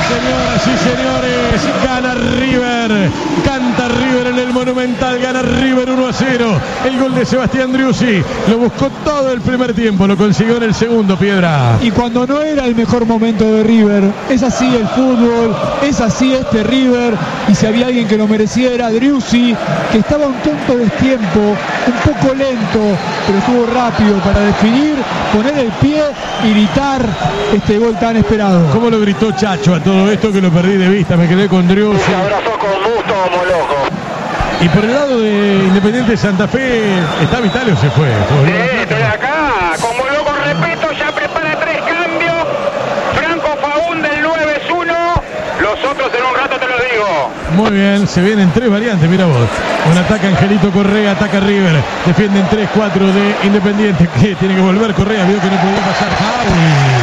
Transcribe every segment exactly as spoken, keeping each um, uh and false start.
Señoras y señores, gana River, canta River en el Monumental, gana River uno a cero, el gol de Sebastián Driussi, lo buscó todo el primer tiempo, lo consiguió en el segundo, Piedra. Y cuando no era el mejor momento de River, es así el fútbol, es así este River, y si había alguien que lo mereciera, Driussi, que estaba un tonto destiempo, un poco lento, pero estuvo rápido para definir, poner el pie y gritar este gol tan esperado. ¿Cómo lo gritó Chacho a todo esto que lo perdí de vista? Me quedé con Driussi. Se abrazó con gusto como loco. Y por el lado de Independiente Santa Fe, ¿está Vital o se fue? Sí, estoy acá, como loco, repito, ya prepara tres cambios. Franco Faúndez, el nueve es uno. Los otros en un rato te los digo. Muy bien, se vienen tres variantes, mira vos. Un ataque Angelito Correa, ataca River. Defienden tres cuatro de Independiente. Que tiene que volver Correa, vio que no podía pasar. Foul.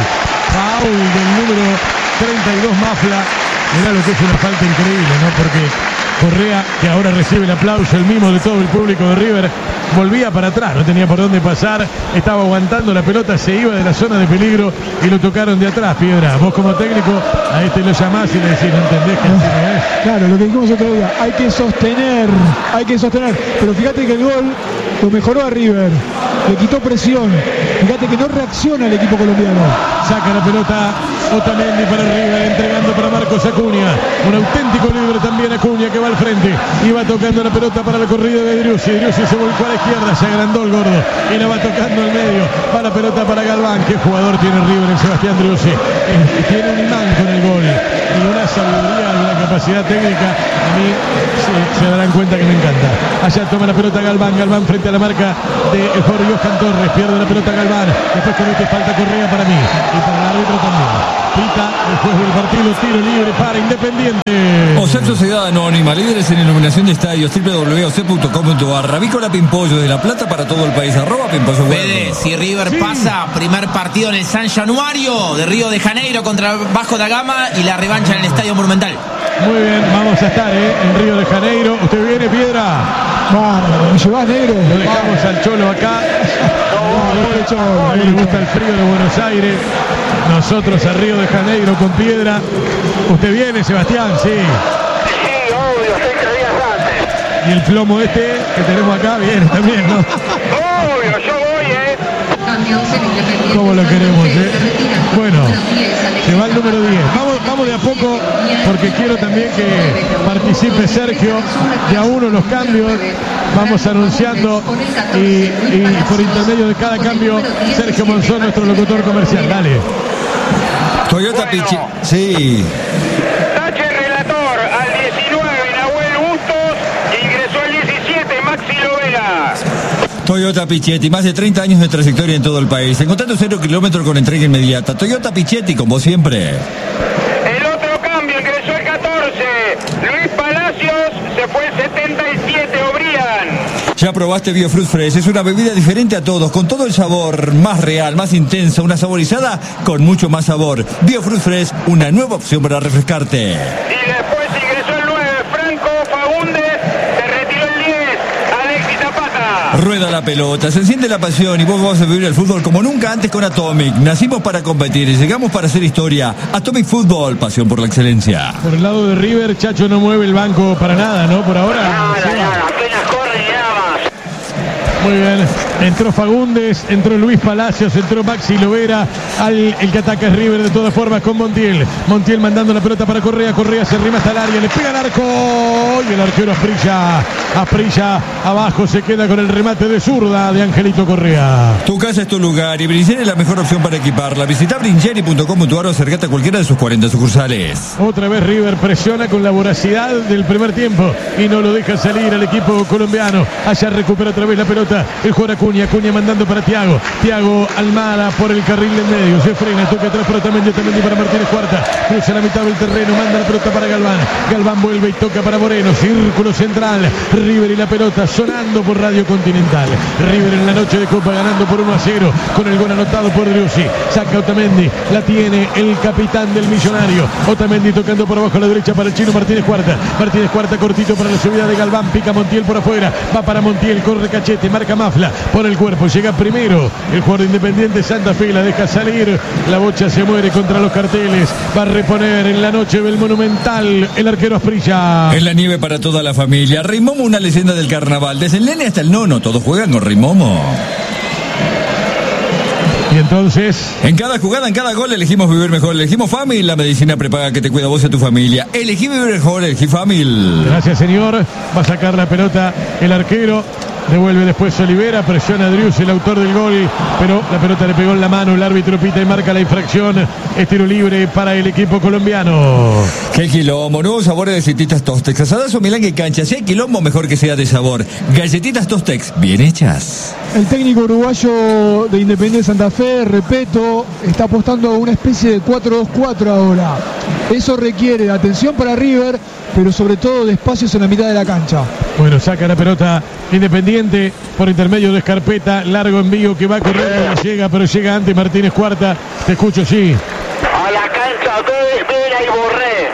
Foul del número treinta y dos, Mafla. Mirá lo que es una falta increíble, ¿no? Porque Correa, que ahora recibe el aplauso, el mimo de todo el público de River, volvía para atrás, no tenía por dónde pasar, estaba aguantando la pelota, se iba de la zona de peligro y lo tocaron de atrás, Piedra. Vos como técnico a este lo llamás y le decís, no entendés que así no es. Claro, lo que dijimos otro día, hay que sostener, hay que sostener, pero fíjate que el gol lo mejoró a River, le quitó presión, fíjate que no reacciona el equipo colombiano. Saca la pelota Otamendi para River, entregando para Marcos Acuña, un auténtico libre también Acuña que va al frente y va tocando la pelota para la corrida de Driussi. Driussi se volcó a la izquierda, se agrandó el gordo y la va tocando al medio, va la pelota para Galván. ¿Qué jugador tiene River en Sebastián Driussi? Eh, tiene un imán con el gol y una sabiduría y una capacidad técnica, a mí se, se darán cuenta que me encanta. Allá toma la pelota Galván, Galván frente a la marca de Jorge Oscar Torres, pierde la pelota Galván, después comete falta Correa para mí y para el árbitro también. Pita el juez del partido, tiro libre para Independiente. O C E P Sociedad Anónima, líderes en iluminación de estadios, doble u doble u doble u punto o c e punto com punto a r. Ravícola Pimpollo de La Plata para todo el país, arroba Pimpollo. Fede, si River sí. pasa, primer partido en el San Januario de Río de Janeiro contra Vasco da Gama y la revancha en el Estadio Monumental. Muy bien, vamos a estar ¿eh? en Río de Janeiro. ¿Usted viene, Piedra? Vamos, ¿me llevas, negro? Lo dejamos Vamos. al Cholo acá. No, no, no, Cholo, a él le gusta el frío de Buenos Aires. Nosotros a Río de Janeiro con Piedra. ¿Usted viene, Sebastián? Sí. Sí, obvio, seis días antes. Y el plomo este que tenemos acá viene también, ¿no? Obvio, yo voy, ¿eh? ¿Cómo lo queremos, eh? Bueno, se va el número diez. Vamos, vamos de a poco porque quiero también que participe Sergio. De a uno los cambios. Vamos anunciando y, y por intermedio de cada cambio, Sergio Monzón, nuestro locutor comercial. Dale. Toyota bueno. Pichi. Sí. Tache relator al diecinueve, Nahuel Bustos. Ingresó al diecisiete, Maxi Lovera. Toyota Pichetti, más de treinta años de trayectoria en todo el país. Encontrando cero kilómetros con entrega inmediata. Toyota Pichetti, como siempre. El otro cambio, ingresó el catorce. Luis Palacios, se fue el setenta y siete, Obrián. Ya probaste Biofruit Fresh, es una bebida diferente a todos, con todo el sabor, más real, más intensa, una saborizada con mucho más sabor. Biofruit Fresh, una nueva opción para refrescarte. Y después ingresó el nueve, Franco Faúndez, se retiró el diez, Alexis Zapata. Rueda la pelota, se enciende la pasión y vos vas a vivir el fútbol como nunca antes con Atomic. Nacimos para competir y llegamos para hacer historia. Atomic Fútbol, pasión por la excelencia. Por el lado de River, Chacho no mueve el banco para nada, ¿no? Por ahora. Nada, nada, apenas corre y nada más. Muy bien, entró Fagundes, entró Luis Palacios, entró Maxi Lovera, al, el que ataca es River de todas formas con Montiel. Montiel mandando la pelota para Correa, Correa se arrima hasta el área, le pega al arco y el arquero Asprilla, Asprilla abajo, se queda con el remate de zurda de Angelito Correa. Tu casa es tu lugar y Brincheri es la mejor opción para equiparla. Visita brincheri punto com punto a r o acercate a cualquiera de sus cuarenta sucursales. Otra vez River presiona con la voracidad del primer tiempo y no lo deja salir al equipo colombiano. Allá recupera otra vez la pelota el jugador Acuña, Acuña mandando para Thiago, Thiago Almada por el carril del medio, se frena, toca atrás para Otamendi, Otamendi para Martínez Cuarta, cruza la mitad del terreno, manda la pelota para Galván, Galván vuelve y toca para Moreno, círculo central, River y la pelota sonando por Radio Continental. River en la noche de Copa ganando por uno a cero con el gol anotado por Driussi, saca Otamendi, la tiene el capitán del Millonario, Otamendi tocando por abajo a la derecha para el chino Martínez Cuarta, Martínez Cuarta cortito para la subida de Galván, pica Montiel por afuera, va para Montiel, corre Cachete, marca marca Mafla por el cuerpo, llega primero el jugador de Independiente Santa Fe, la deja salir, la bocha se muere contra los carteles, va a reponer en la noche del Monumental el arquero Asprilla. En la nieve para toda la familia, Rey Momo, una leyenda del carnaval, desde el nene hasta el nono, todos juegan con Rey Momo. Y entonces, en cada jugada, en cada gol, elegimos vivir mejor. Elegimos Famil, la medicina prepaga que te cuida a vos y a tu familia. Elegí vivir mejor, elegí Famil. Gracias, señor. Va a sacar la pelota el arquero. Devuelve después Olivera, presiona a Driussi, el autor del gol, pero la pelota le pegó en la mano, el árbitro pita y marca la infracción. Es tiro libre para el equipo colombiano. Qué quilombo, nuevos sabores de galletitas Tostex, asadas o milanga y cancha. Si hay quilombo, mejor que sea de sabor. Galletitas Tostex, bien hechas. El técnico uruguayo de Independiente Santa Fe, Repeto, está apostando a una especie de cuatro dos cuatro ahora. Eso requiere atención para River, pero sobre todo de espacios en la mitad de la cancha. Bueno, saca la pelota Independiente por intermedio de Escarpeta, largo envío que va corriendo, no llega, pero llega antes Martínez Cuarta. Te escucho, sí. A la cancha de Vera y Borré.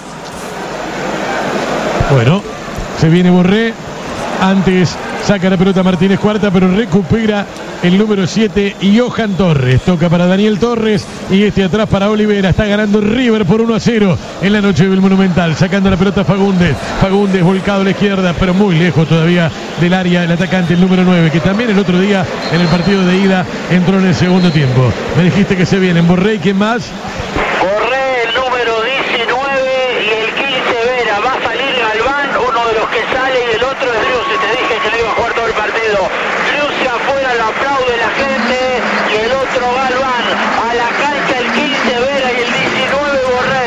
Bueno, se viene Borré. Antes saca la pelota Martínez Cuarta, pero recupera el número siete, Johan Torres. Toca para Daniel Torres y este atrás para Olivera. Está ganando River por uno a cero en la noche del Monumental. Sacando la pelota Fagundes. Fagundes volcado a la izquierda, pero muy lejos todavía del área. El atacante, el número nueve, que también el otro día en el partido de ida entró en el segundo tiempo. Me dijiste que se vienen Borré y ¿quién más? Borré, el número diecinueve y el quince Vera. Va a salir Galván, uno de los que sale, y el otro es Driussi. Te dije que no iba a jugar todo el partido. Driussi afuera, lo aplaude la gente, y el otro Galván. A la cancha el quince Vera y el diecinueve Borré.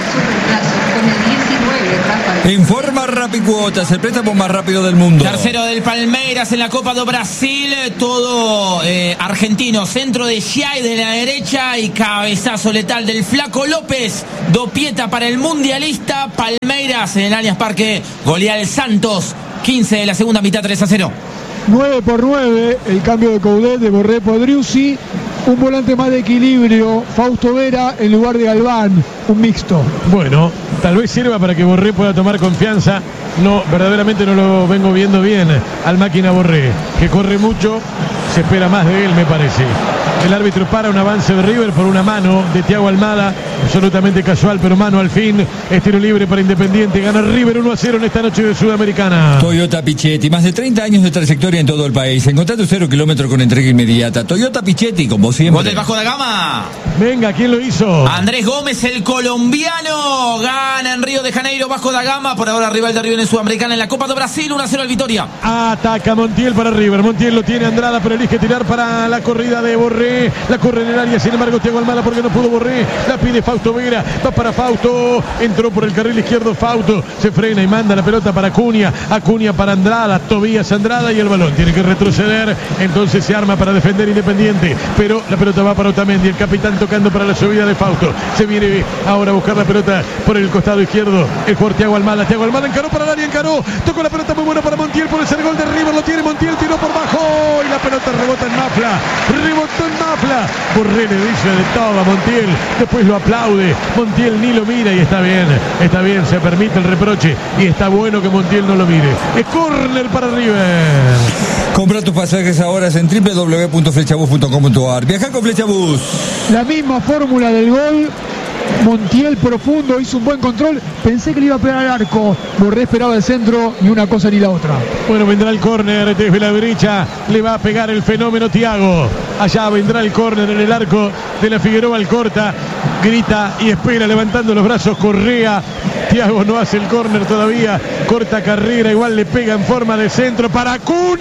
Informa Rapicuotas, el préstamo más rápido del mundo. Tercero del Palmeiras en la Copa do Brasil, todo eh, argentino. Centro de Giai de la derecha y cabezazo letal del Flaco López. Dopieta para el mundialista. Palmeiras en el Allianz Parque golea al Santos. quince de la segunda mitad, tres a cero. nueve por nueve, el cambio de Coudet de Borré por Driussi. Un volante más de equilibrio, Fausto Vera en lugar de Galván, un mixto. Bueno, tal vez sirva para que Borré pueda tomar confianza. No, verdaderamente no lo vengo viendo bien al máquina Borré, que corre mucho, se espera más de él, me parece. El árbitro para un avance de River por una mano de Thiago Almada, absolutamente casual, pero mano al fin. Es tiro libre para Independiente, gana River uno a cero en esta noche de Sudamericana. Toyota Pichetti, más de treinta años de trayectoria en todo el país. Encontrá tu cero kilómetro con entrega inmediata. Toyota Pichetti, con vos siempre. Gol del Vasco da Gama. Venga, ¿quién lo hizo? Andrés Gómez, el colombiano. Gana en Río de Janeiro, Vasco da Gama. Por ahora rival de River en Sudamericana en la Copa do Brasil, uno a cero al Vitoria. Ataca Montiel para River. Montiel lo tiene Andrada, pero elige tirar para la corrida de Borré. La corre en el área, sin embargo Thiago Almada porque no pudo Borré. La pide Fausto Vera. Va para Fausto. Entró por el carril izquierdo Fausto. Se frena y manda la pelota para Acuña. Acuña para Andrada. Tobías Andrada y el balón tiene que retroceder. Entonces se arma para defender Independiente. Pero la pelota va para Otamendi. El capitán tocando para la subida de Fausto. Se viene ahora a buscar la pelota por el costado izquierdo. El jugador Thiago Almada. Thiago Almada encaró para el área. Encaró. Tocó la pelota muy buena para Montiel. Por el gol de River. Lo tiene Montiel. Tiró por bajo. Y la pelota rebota en Mafla. Rebotó en Mafla. Borré le dice de todo a Montiel. Después lo aplaude. Montiel ni lo mira y está bien. Está bien. Se permite el reproche. Y está bueno que Montiel no lo mire. Es córner para River. Compra tus pasajes ahora en doble u doble u doble u punto flechabus punto com punto a r. Viaja con Flechabus. La misma fórmula del gol. Montiel profundo, hizo un buen control. Pensé que le iba a pegar al arco. Borré esperaba el centro, ni una cosa ni la otra. Bueno, vendrá el córner desde la derecha. Le va a pegar el fenómeno Thiago. Allá vendrá el córner en el arco de la Figueroa Alcorta. Grita y espera levantando los brazos Correa. Thiago no hace el córner todavía. Corta carrera, igual le pega en forma de centro para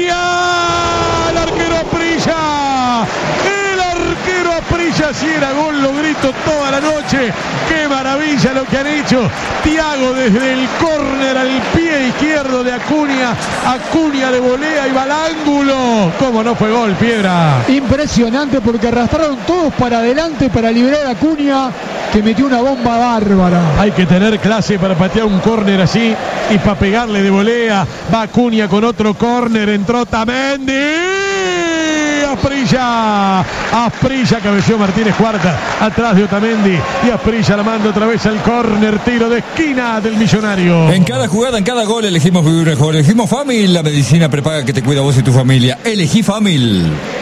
Acuña. El arquero Asprilla. El arquero Asprilla, si era gol, lo grito toda la noche. Qué maravilla lo que han hecho. Thiago desde el córner al pie izquierdo de Acuña. Acuña de volea y va al ángulo. ¿Cómo no fue gol, Piedra? Impresionante porque arrastraron todos para adelante para liberar a Acuña, que metió una bomba bárbara. Hay que tener clase para patear un córner así y para pegarle de volea. Va Acuña con otro córner. Entró Otamendi. Asprilla. Asprilla cabeció Martínez Cuarta. Atrás de Otamendi. Y Asprilla la manda otra vez al córner. Tiro de esquina del Millonario. En cada jugada, en cada gol elegimos vivir mejor. Elegimos Famil, la medicina prepaga que te cuida a vos y tu familia. Elegí Famil.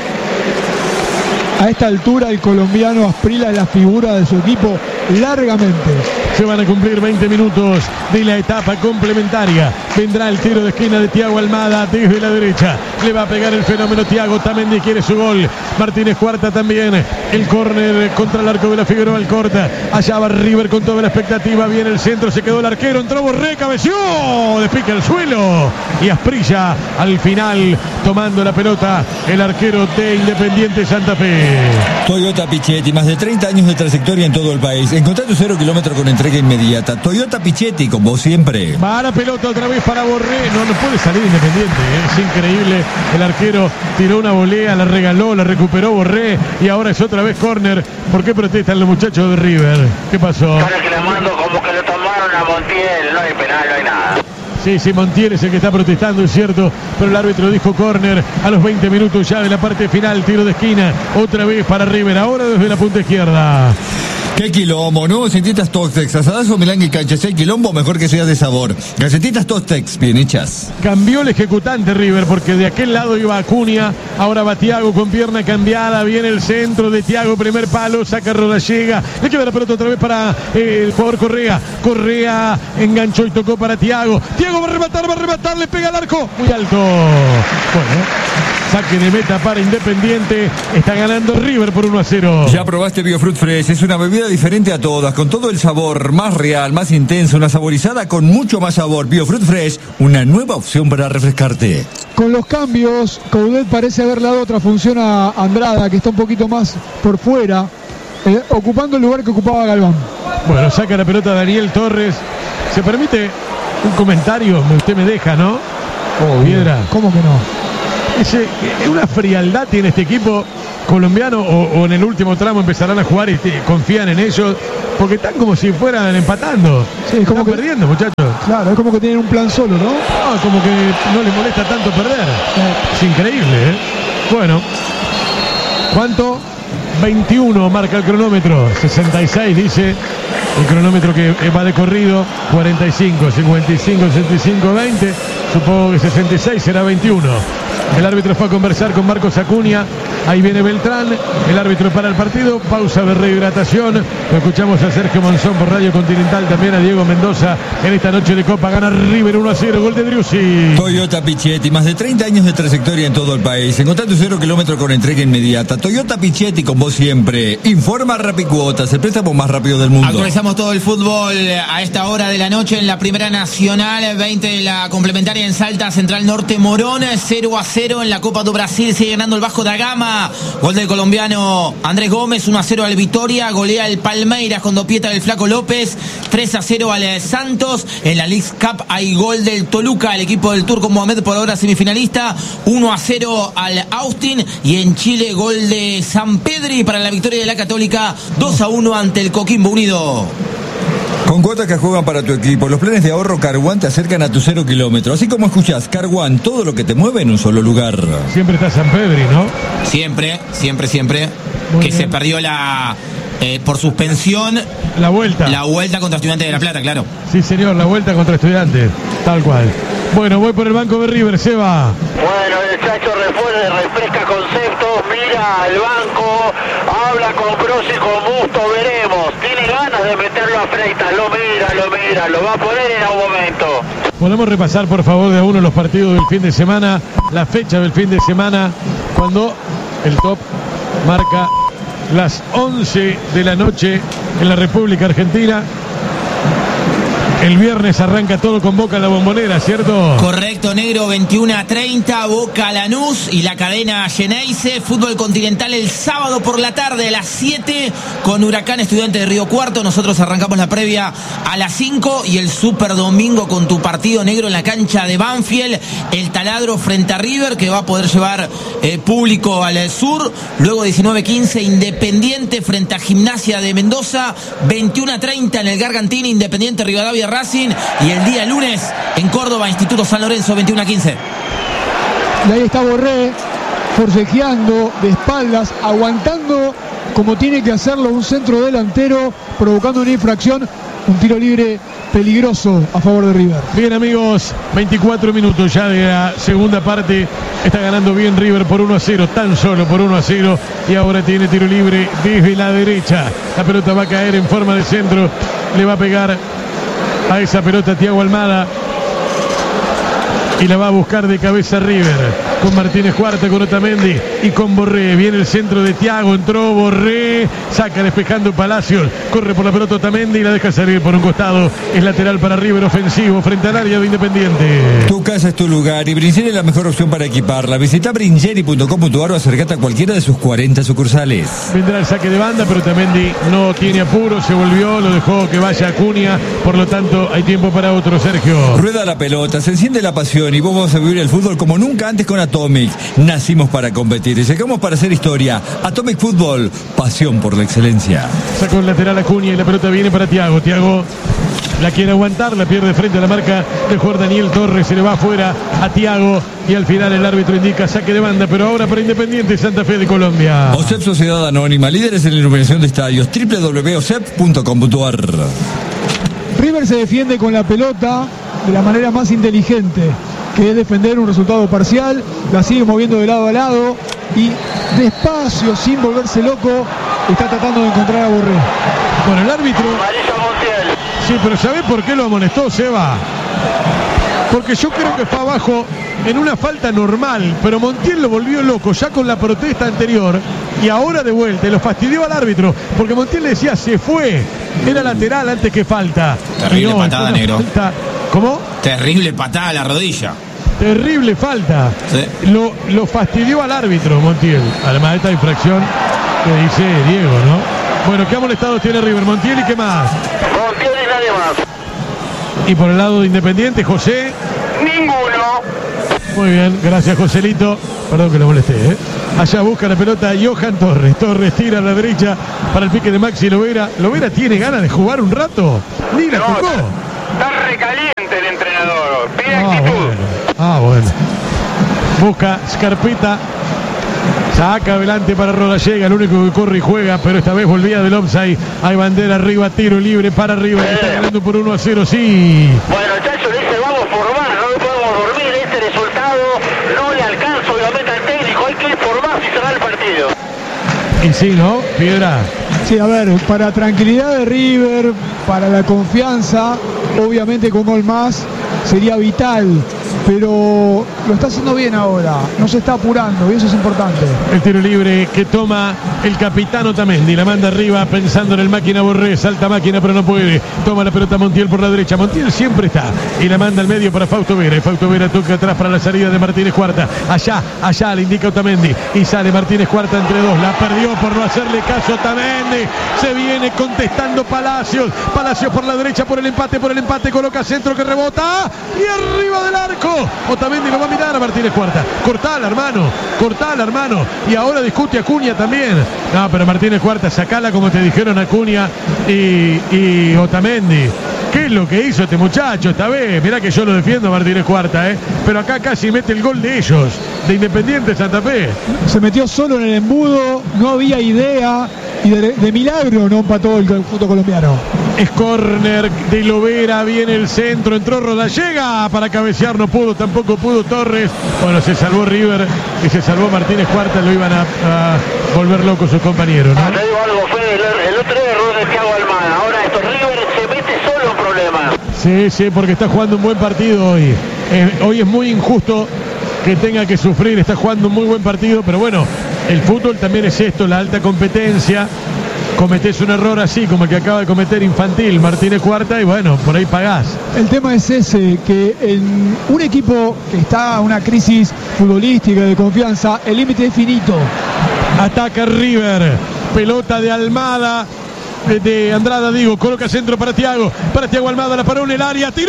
A esta altura el colombiano Asprilla es la figura de su equipo largamente. Se van a cumplir veinte minutos de la etapa complementaria. Vendrá el tiro de esquina de Thiago Almada desde la derecha. Le va a pegar el fenómeno Thiago. Tamendi quiere su gol. Martínez Cuarta también. El córner contra el arco de la Figueroa Alcorta. Allá va River con toda la expectativa. Viene el centro. Se quedó el arquero. Entró Borré. Cabeció. Despica el suelo. Y Asprilla al final tomando la pelota. El arquero de Independiente Santa Fe. Toyota Pichetti, más de treinta años de trayectoria en todo el país. Encontrá tu cero kilómetro con entrega inmediata. Toyota Pichetti, con vos siempre. Va la pelota otra vez para Borré. No, no puede salir Independiente, ¿eh? Es increíble. El arquero tiró una volea, la regaló, la recuperó Borré. Y ahora es otra vez córner. ¿Por qué protestan los muchachos de River? ¿Qué pasó? Ahora que le mando como que lo tomaron a Montiel. No hay penal, no hay nada. Sí, sí, Montiel es el que está protestando, es cierto, pero el árbitro dijo córner a los veinte minutos ya de la parte final, tiro de esquina, otra vez para River, ahora desde la punta izquierda. ¡Qué quilombo! Nuevos galletitas Tostex, asadazo, milán y cancha. Si hay quilombo, mejor que sea de sabor. Galletitas Tostex, bien hechas. Cambió el ejecutante River, porque de aquel lado iba Acuña, ahora va Thiago con pierna cambiada, viene el centro de Thiago, primer palo, saca Rodallega, le queda la pelota otra vez para eh, el jugador Correa. Correa enganchó y tocó para Thiago. Thiago va a rematar, va a rematar, le pega al arco, muy alto. Bueno, saque de meta para Independiente, está ganando River por uno a cero. Ya probaste Biofruit Fresh, es una bebida diferente a todas, con todo el sabor, más real, más intenso, una saborizada con mucho más sabor. Biofruit Fresh, una nueva opción para refrescarte. Con los cambios, Coudet parece haber dado otra función a Andrada, que está un poquito más por fuera, eh, ocupando el lugar que ocupaba Galván. Bueno, saca la pelota Daniel Torres. ¿Se permite un comentario? Usted me deja, ¿no? Oh, Piedra. ¿Cómo que no? Ese, una frialdad tiene este equipo colombiano, o, o en el último tramo empezarán a jugar y te, confían en ellos, porque están como si fueran empatando. Sí, es como están que, perdiendo, muchachos. Claro, es como que tienen un plan solo, ¿no? No, como que no les molesta tanto perder. Sí. Es increíble, ¿eh? Bueno, ¿cuánto? veintiuno marca el cronómetro, sesenta y seis dice el cronómetro que va de corrido, cuarenta y cinco, cincuenta y cinco, sesenta y cinco, veinte, supongo que sesenta y seis será veintiuno. El árbitro fue a conversar con Marcos Acuña, ahí viene Beltrán, el árbitro para el partido, pausa de rehidratación, lo escuchamos a Sergio Monzón por Radio Continental, también a Diego Mendoza, en esta noche de Copa, gana River uno a cero, gol de Driussi. Toyota Pichetti, más de treinta años de trayectoria en todo el país, encontrá tu cero kilómetro con entrega inmediata. Toyota Pichetti, con vos siempre. Informa Rapicuotas, el préstamo más rápido del mundo. Actualizamos todo el fútbol a esta hora de la noche en la Primera Nacional, veinte de la complementaria en Salta, Central Norte Morón, cero a cero en la Copa do Brasil, sigue ganando el Vasco da Gama, gol del colombiano Andrés Gómez, uno a cero al Vitória, golea el Palmeiras con dopieta del Flaco López, tres a cero al Santos, en la League Cup hay gol del Toluca, el equipo del Turco Mohamed por ahora semifinalista, uno a cero al Austin, y en Chile gol de San Pedri para la victoria de la Católica, dos a uno ante el Coquimbo Unido. Con cuotas que juegan para tu equipo, los planes de ahorro Carwan te acercan a tu cero kilómetro. Así como escuchás, Carwan, todo lo que te mueve en un solo lugar. Siempre está San Pedri, ¿no? Siempre, siempre, siempre. Muy que bien. Se perdió la... Eh, por suspensión. La vuelta. La vuelta contra Estudiantes de La Plata, claro. Sí, señor, la vuelta contra Estudiantes. Tal cual. Bueno, voy por el banco de River, Seba. Bueno, el Chacho refuerza, refresca conceptos, mira al banco, habla con Cross y con Busto, veremos. Tiene ganas de meterlo a Freitas, lo mira, lo mira, lo va a poner en algún momento. Podemos repasar, por favor, de a uno los partidos del fin de semana, la fecha del fin de semana, cuando el top marca las once de la noche en la República Argentina. El viernes arranca todo con Boca en la Bombonera, ¿cierto? Correcto, negro, veintiuno a treinta, Boca Lanús y la cadena Geneise. Fútbol continental el sábado por la tarde a las siete con Huracán Estudiante de Río Cuarto. Nosotros arrancamos la previa a las cinco y el super domingo con tu partido negro en la cancha de Banfield. El Taladro frente a River, que va a poder llevar eh, público al sur. Luego diecinueve quince Independiente frente a Gimnasia de Mendoza. veintiuno a treinta en el Gargantini, Independiente Rivadavia Racing, y el día lunes en Córdoba, Instituto San Lorenzo, veintiuno a quince. Y ahí está Borré, forcejeando de espaldas, aguantando como tiene que hacerlo un centro delantero, provocando una infracción, un tiro libre peligroso a favor de River. Bien, amigos, veinticuatro minutos ya de la segunda parte. Está ganando bien River por uno a cero, tan solo por uno a cero. Y ahora tiene tiro libre desde la derecha. La pelota va a caer en forma de centro. Le va a pegar a esa pelota Thiago Almada. Y la va a buscar de cabeza River. Con Martínez Cuarta, con Otamendi y con Borré. Viene el centro de Thiago, entró Borré, saca despejando Palacios, corre por la pelota Otamendi y la deja salir por un costado. Es lateral para River, ofensivo frente al área de Independiente. Tu casa es tu lugar y Bringeri es la mejor opción para equiparla. Visita bringeri punto com punto ar o acercate a cualquiera de sus cuarenta sucursales. Vendrá el saque de banda, pero Otamendi no tiene apuro, se volvió, lo dejó que vaya Acuña, por lo tanto hay tiempo para otro. Sergio. Rueda la pelota, se enciende la pasión y vos vas a vivir el fútbol como nunca antes con Atomic. Nacimos para competir y llegamos para hacer historia. Atomic Fútbol, pasión por la excelencia. Sacó el lateral Acuña y la pelota viene para Thiago. Thiago la quiere aguantar, la pierde frente a la marca del jugador Daniel Torres, se le va afuera a Thiago y al final el árbitro indica saque de banda, pero ahora para Independiente Santa Fe de Colombia. OSEP Sociedad Anónima, líderes en la iluminación de estadios, doble u doble u doble u punto osep punto com punto ar. River se defiende con la pelota de la manera más inteligente, que es defender un resultado parcial, la sigue moviendo de lado a lado y despacio, sin volverse loco, está tratando de encontrar a Borré. Bueno, el árbitro... Sí, pero ¿sabés por qué lo amonestó, Seba? Porque yo creo que fue abajo en una falta normal, pero Montiel lo volvió loco ya con la protesta anterior y ahora de vuelta, y lo fastidió al árbitro, porque Montiel le decía se fue, era lateral antes que falta. Terrible no, patada, negro. Falta. ¿Cómo? Terrible patada a la rodilla. Terrible falta. Sí. Lo, lo fastidió al árbitro Montiel. Además de esta infracción que dice Diego, ¿no? Bueno, ¿qué amonestados tiene River? Montiel y qué más. Montiel y nadie más. Y por el lado de Independiente, José. Ninguno. Muy bien, gracias Joselito. Perdón que lo molesté, ¿eh? Allá busca la pelota Johan Torres. Torres tira a la derecha para el pique de Maxi Lovera. Lovera tiene ganas de jugar un rato. Ni la No, tocó. está, está recaliente el entrenador. Pide Ah, actitud. bueno. Ah, bueno. Busca Scarpeta. Saca adelante para Rodallega, el único que corre y juega, pero esta vez volvía del offside. Hay bandera arriba, tiro libre para arriba. Eh. Está ganando por uno a cero, sí. Bueno, Chacho le dice vamos por más, no le podemos dormir. Este resultado no le alcanza obviamente al técnico. Hay que ir por más y cerrar el partido. Y sí, ¿no? Piedra. Sí, a ver, para tranquilidad de River, para la confianza, obviamente con gol más sería vital, pero lo está haciendo bien ahora, no se está apurando y eso es importante. El tiro libre que toma el capitán Otamendi, la manda arriba pensando en el máquina Borré, salta máquina pero no puede, toma la pelota Montiel por la derecha, Montiel siempre está y la manda al medio para Fausto Vera, y Fausto Vera toca atrás para la salida de Martínez Cuarta, allá, allá le indica Otamendi y sale Martínez Cuarta entre dos, la perdió por no hacerle caso a Otamendi, se viene contestando Palacios, Palacios por la derecha por el empate, por el empate coloca centro que rebota y arriba del arco, Otamendi lo va a mirar a Martínez Cuarta, cortala hermano, cortala hermano, y ahora discute Acuña también, no pero Martínez Cuarta sacala como te dijeron Acuña y, y Otamendi. ¿Qué es lo que hizo este muchacho esta vez? Mirá que yo lo defiendo a Martínez Cuarta, ¿eh? Pero acá casi mete el gol de ellos, de Independiente Santa Fe. Se metió solo en el embudo, no había idea y de, de milagro no empató el conjunto colombiano. Es córner de Lovera, viene el centro, entró Rodallega para cabecear, no pudo, tampoco pudo Torres. Bueno, se salvó River y se salvó Martínez Cuarta, lo iban a, a volver locos sus compañeros, ¿no? Ah, te digo algo, Fede, el, el otro error de Thiago Almada. Ahora estos River se mete solo en problemas. Sí, sí, porque está jugando un buen partido hoy. Eh, hoy es muy injusto que tenga que sufrir, está jugando un muy buen partido, pero bueno, el fútbol también es esto, la alta competencia. Cometés un error así como el que acaba de cometer Infantil Martínez Cuarta y bueno, por ahí pagás. El tema es ese, que en un equipo que está en una crisis futbolística de confianza, el límite es finito. Ataca River, pelota de Almada, de Andrada, digo, coloca centro para Thiago, para Thiago Almada, la paró en el área, tiró,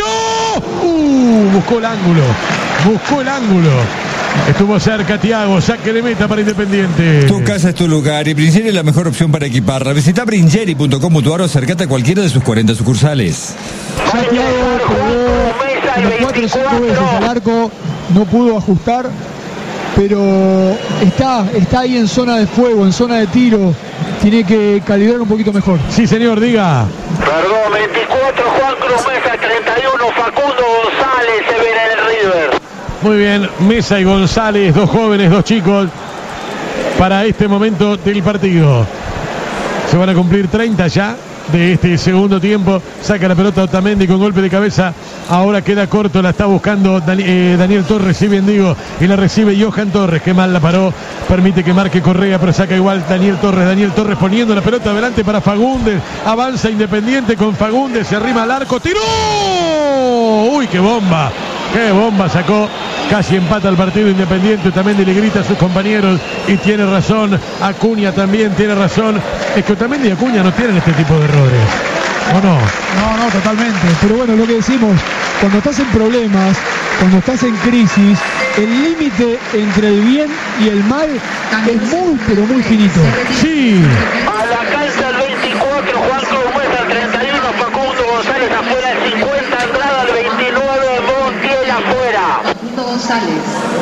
uh, buscó el ángulo, buscó el ángulo. Estuvo cerca Thiago, saque de meta para Independiente. Tu casa es tu lugar y Bringeri es la mejor opción para equiparla. Visita bringeri punto com punto ar o acercate a cualquiera de sus cuarenta sucursales. Ya Thiago pegó como cuatro o cinco veces al arco, no pudo ajustar pero está, está ahí en zona de fuego, en zona de tiro. Tiene que calibrar un poquito mejor. Sí, señor, diga. Perdón, veinticuatro Juan Cruz Mesa, treinta y uno Facundo González, se ve en el River. Muy bien, Mesa y González, dos jóvenes, dos chicos, para este momento del partido. Se van a cumplir treinta ya de este segundo tiempo. Saca la pelota Otamendi con golpe de cabeza. Ahora queda corto, la está buscando Dani, eh, Daniel Torres, si bien digo, y la recibe Johan Torres, que mal la paró, permite que marque Correa, pero saca igual Daniel Torres, Daniel Torres poniendo la pelota adelante para Fagundes, avanza Independiente con Fagundes, se arrima al arco, tiró, uy, qué bomba, qué bomba sacó, casi empata el partido Independiente, Otamendi le grita a sus compañeros, y tiene razón, Acuña también tiene razón, es que Otamendi y Acuña no tienen este tipo de errores. ¿O no? No, no, totalmente. Pero bueno, lo que decimos, cuando estás en problemas, cuando estás en crisis, el límite entre el bien y el mal es muy, pero muy finito. Sí. A la cancha el veinticuatro, Juan Cruz Mesa, treinta y uno, Facundo González afuera, el cincuenta, Andrada, el veintinueve, Montiel afuera. Facundo González.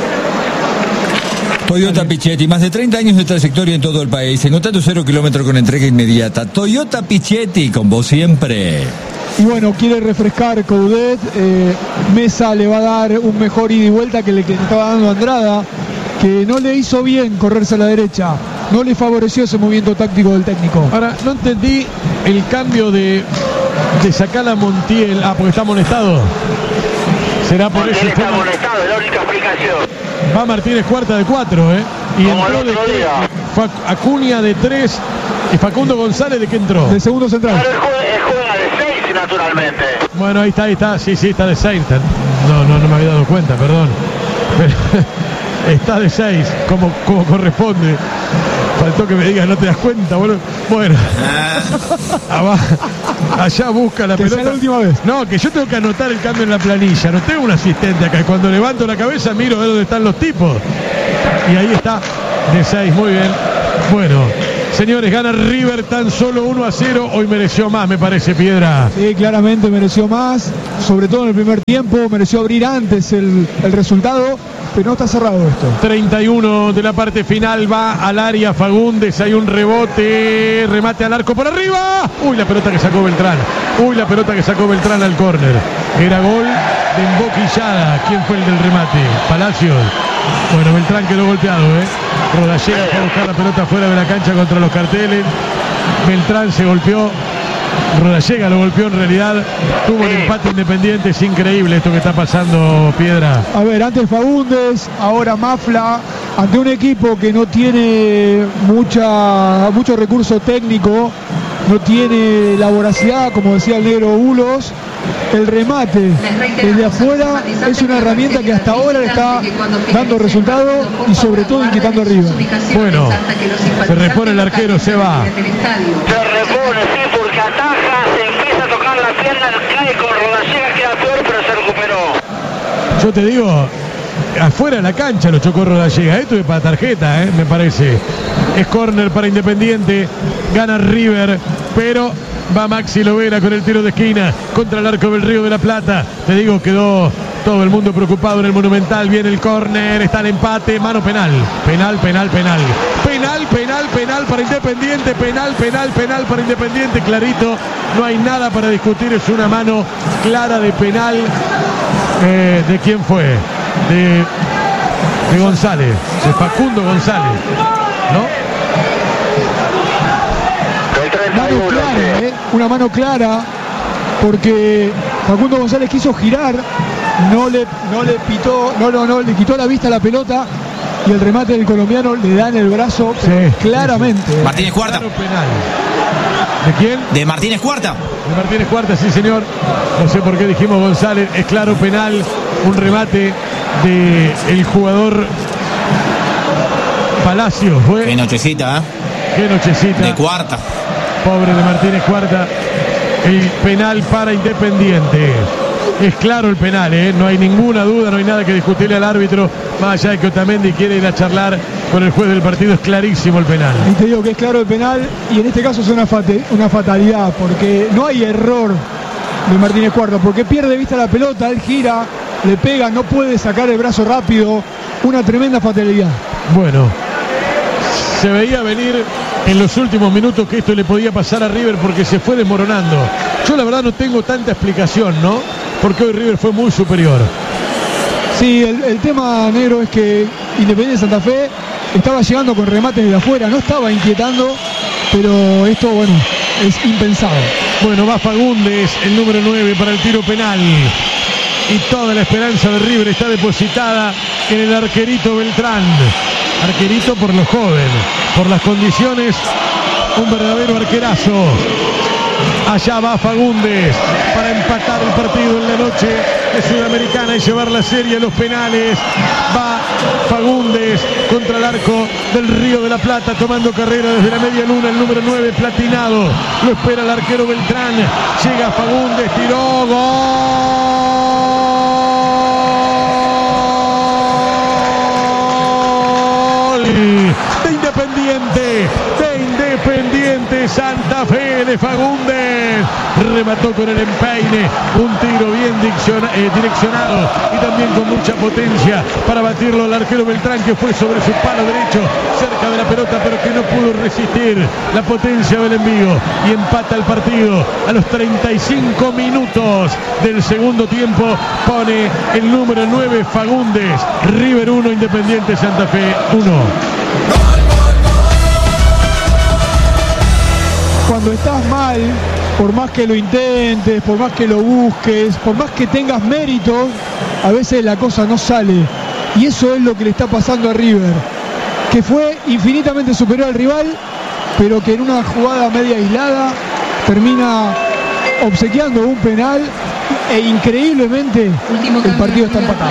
Toyota Pichetti, más de treinta años de trayectoria en todo el país. Encontrá tu cero kilómetro con entrega inmediata. Toyota Pichetti, con vos siempre. Y bueno, quiere refrescar Coudet. Eh, Mesa le va a dar un mejor ida y vuelta que le que estaba dando Andrada, que no le hizo bien correrse a la derecha. No le favoreció ese movimiento táctico del técnico. Ahora, no entendí el cambio de, de sacar a Montiel. Ah, porque está amonestado. Será por Montiel eso. está Está... amonestado, es la única explicación. Va Martínez cuarta de cuatro, ¿eh? Y Como entró el de otro tres, día. Fa- Acuña de tres y Facundo González, ¿de qué entró? De segundo central. Pero él juega, él juega de seis, naturalmente. Bueno, ahí está, ahí está. Sí, sí, está de seis. No, no, no me había dado cuenta, perdón. Pero, está de seis, como, como corresponde. Faltó que me digas, no te das cuenta, boludo. Bueno. Allá busca la Que pelota. sea la última vez. No, que yo tengo que anotar el cambio en la planilla. No tengo un asistente acá. Cuando levanto la cabeza miro a ver dónde están los tipos. Y ahí está, de seis, muy bien. Bueno, señores, gana River tan solo uno a cero. Hoy mereció más, me parece, Piedra. Sí, claramente mereció más, sobre todo en el primer tiempo, mereció abrir antes el, el resultado, pero no está cerrado esto. treinta y uno de la parte final, va al área Fagundes, hay un rebote, remate al arco por arriba. Uy, la pelota que sacó Beltrán. Uy, la pelota que sacó Beltrán al córner. Era gol de emboquillada. ¿Quién fue el del remate? Palacios. Bueno, Beltrán quedó golpeado, ¿eh? Rodallega fue a buscar la pelota fuera de la cancha contra los carteles. Beltrán se golpeó. Rodallega lo golpeó en realidad. Tuvo un empate Independiente. Es increíble esto que está pasando, Piedra. A ver, antes Fagundes, ahora Mafla, ante un equipo que no tiene mucha, mucho recurso técnico, no tiene la voracidad, como decía el negro Bulos. El remate desde afuera es una herramienta que hasta ahora le está dando resultado y sobre todo inquietando arriba. Bueno, se repone el arquero, se va. Se repone, sí, porque ataja, se empieza a tocar la pierna, cae con Rodallega, queda peor, pero se recuperó. Yo te digo, afuera de la cancha lo chocó Rodallega. Esto es para tarjeta, ¿eh? Me parece. Es córner para Independiente. Gana River, pero va Maxi Lovera con el tiro de esquina contra el arco del Río de la Plata. Te digo, quedó todo el mundo preocupado en el Monumental. Viene el córner, está el empate, mano penal. Penal, penal, penal. Penal, penal, penal para Independiente. Penal, penal, penal para Independiente. Clarito, no hay nada para discutir. Es una mano clara de penal. Eh, ¿De quién fue? De, de González, de Facundo González, ¿no? Mano clara, ¿eh? Una mano clara, porque Facundo González quiso girar, no le, no le pitó, no, no, no, le quitó la vista a la pelota y el remate del colombiano le da en el brazo, Sí, claramente. sí, sí. Martínez Cuarta. Claro, penal. ¿De quién? De Martínez Cuarta. De Martínez Cuarta, sí señor. No sé por qué dijimos González. Es claro penal. Un remate de el jugador Palacios. Fue. Qué nochecita, ¿eh? Qué nochecita. De Cuarta. Pobre de Martínez Cuarta. El penal para Independiente. Es claro el penal, ¿eh? No hay ninguna duda, no hay nada que discutirle al árbitro. Más allá de que Otamendi quiere ir a charlar con el juez del partido, es clarísimo el penal. Y te digo que es claro el penal y en este caso es una, fate, una fatalidad, porque no hay error de Martínez Cuarta, porque pierde vista la pelota, él gira, le pega, no puede sacar el brazo rápido una tremenda fatalidad. Bueno, se veía venir en los últimos minutos que esto le podía pasar a River porque se fue desmoronando. Yo la verdad no tengo tanta explicación, ¿no? Porque hoy River fue muy superior. Sí, el, el tema, negro, es que Independiente Santa Fe estaba llegando con remates de afuera, no estaba inquietando, pero esto, bueno, es impensado. Bueno, va Fagundes, el número nueve, para el tiro penal. Y toda la esperanza de River está depositada en el arquerito Beltrán. Arquerito por lo joven, por las condiciones, un verdadero arquerazo. Allá va Fagundes para empatar el partido en la noche de Sudamericana y llevar la serie a los penales. Va Fagundes contra el arco del Río de la Plata, tomando carrera desde la media luna, el número nueve platinado. Lo espera el arquero Beltrán. Llega Fagundes, tiró, gol de Independiente, de Independiente Santa Fe, de Fagundes. Remató con el empeine, un tiro bien eh, direccionado y también con mucha potencia para batirlo al arquero Beltrán, que fue sobre su palo derecho, cerca de la pelota, pero que no pudo resistir la potencia del envío, y empata el partido a los treinta y cinco minutos del segundo tiempo. Pone el número nueve Fagundes. River uno, Independiente Santa Fe uno. Cuando estás mal, por más que lo intentes, por más que lo busques, por más que tengas méritos, a veces la cosa no sale. Y eso es lo que le está pasando a River, que fue infinitamente superior al rival, pero que en una jugada media aislada termina obsequiando un penal e increíblemente el partido está empatado.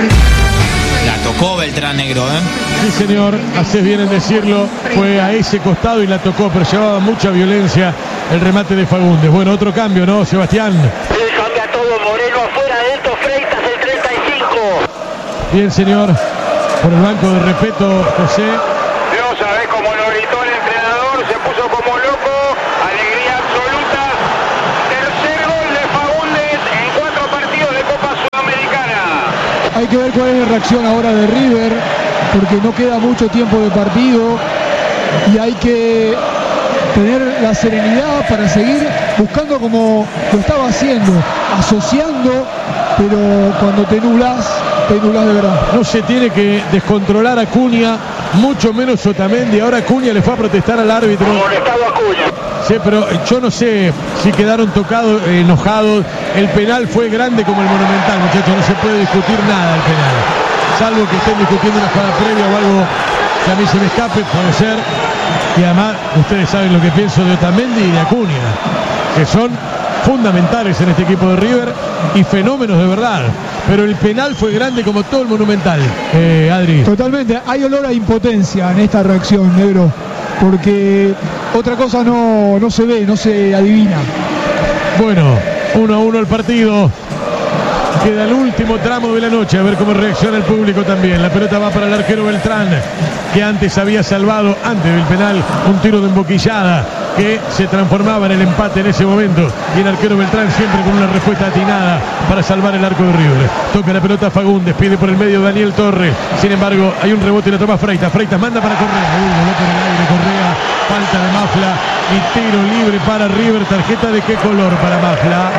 La tocó Beltrán, negro, ¿eh? Sí, señor, haces bien en decirlo. Fue a ese costado y la tocó, pero llevaba mucha violencia el remate de Fagundes. Bueno, otro cambio, ¿no, Sebastián? Sí, cambia todo. Moreno afuera, adentro Freitas, el treinta y cinco. Bien, señor. Por el banco de respeto, José. No sabés cómo lo gritó el entrenador, se puso como loco. Alegría absoluta. Tercer gol de Fagundes en cuatro partidos de Copa Sudamericana. Hay que ver cuál es la reacción ahora de River, porque no queda mucho tiempo de partido y hay que tener la serenidad para seguir buscando como lo estaba haciendo, asociando, pero cuando te nublas, te nublas de verdad. No se tiene que descontrolar a Cunha, mucho menos Otamendi. Ahora Cunha le fue a protestar al árbitro. Molestado a Cunha. Sí, pero yo no sé si quedaron tocados, eh, enojados. El penal fue grande como el Monumental, muchachos. No se puede discutir nada del penal, salvo que estén discutiendo una jugada previa o algo que a mí se me escape, puede ser. Y además, ustedes saben lo que pienso de Otamendi y de Acuña, que son fundamentales en este equipo de River y fenómenos de verdad. Pero el penal fue grande como todo el Monumental, eh, Adri. Totalmente, hay olor a impotencia en esta reacción, negro, porque otra cosa no, no se ve, no se adivina. Bueno, uno a uno el partido. Queda el último tramo de la noche, a ver cómo reacciona el público también. La pelota va para el arquero Beltrán, que antes había salvado, antes del penal, un tiro de emboquillada que se transformaba en el empate en ese momento. Y el arquero Beltrán siempre con una respuesta atinada para salvar el arco de River. Toca la pelota Fagundes, pide por el medio Daniel Torres. Sin embargo, hay un rebote y la toma Freitas. Freitas manda para Correa. Uy, voló por el aire Correa. Falta de Mafla y tiro libre para River. ¿Tarjeta de qué color para Mafla?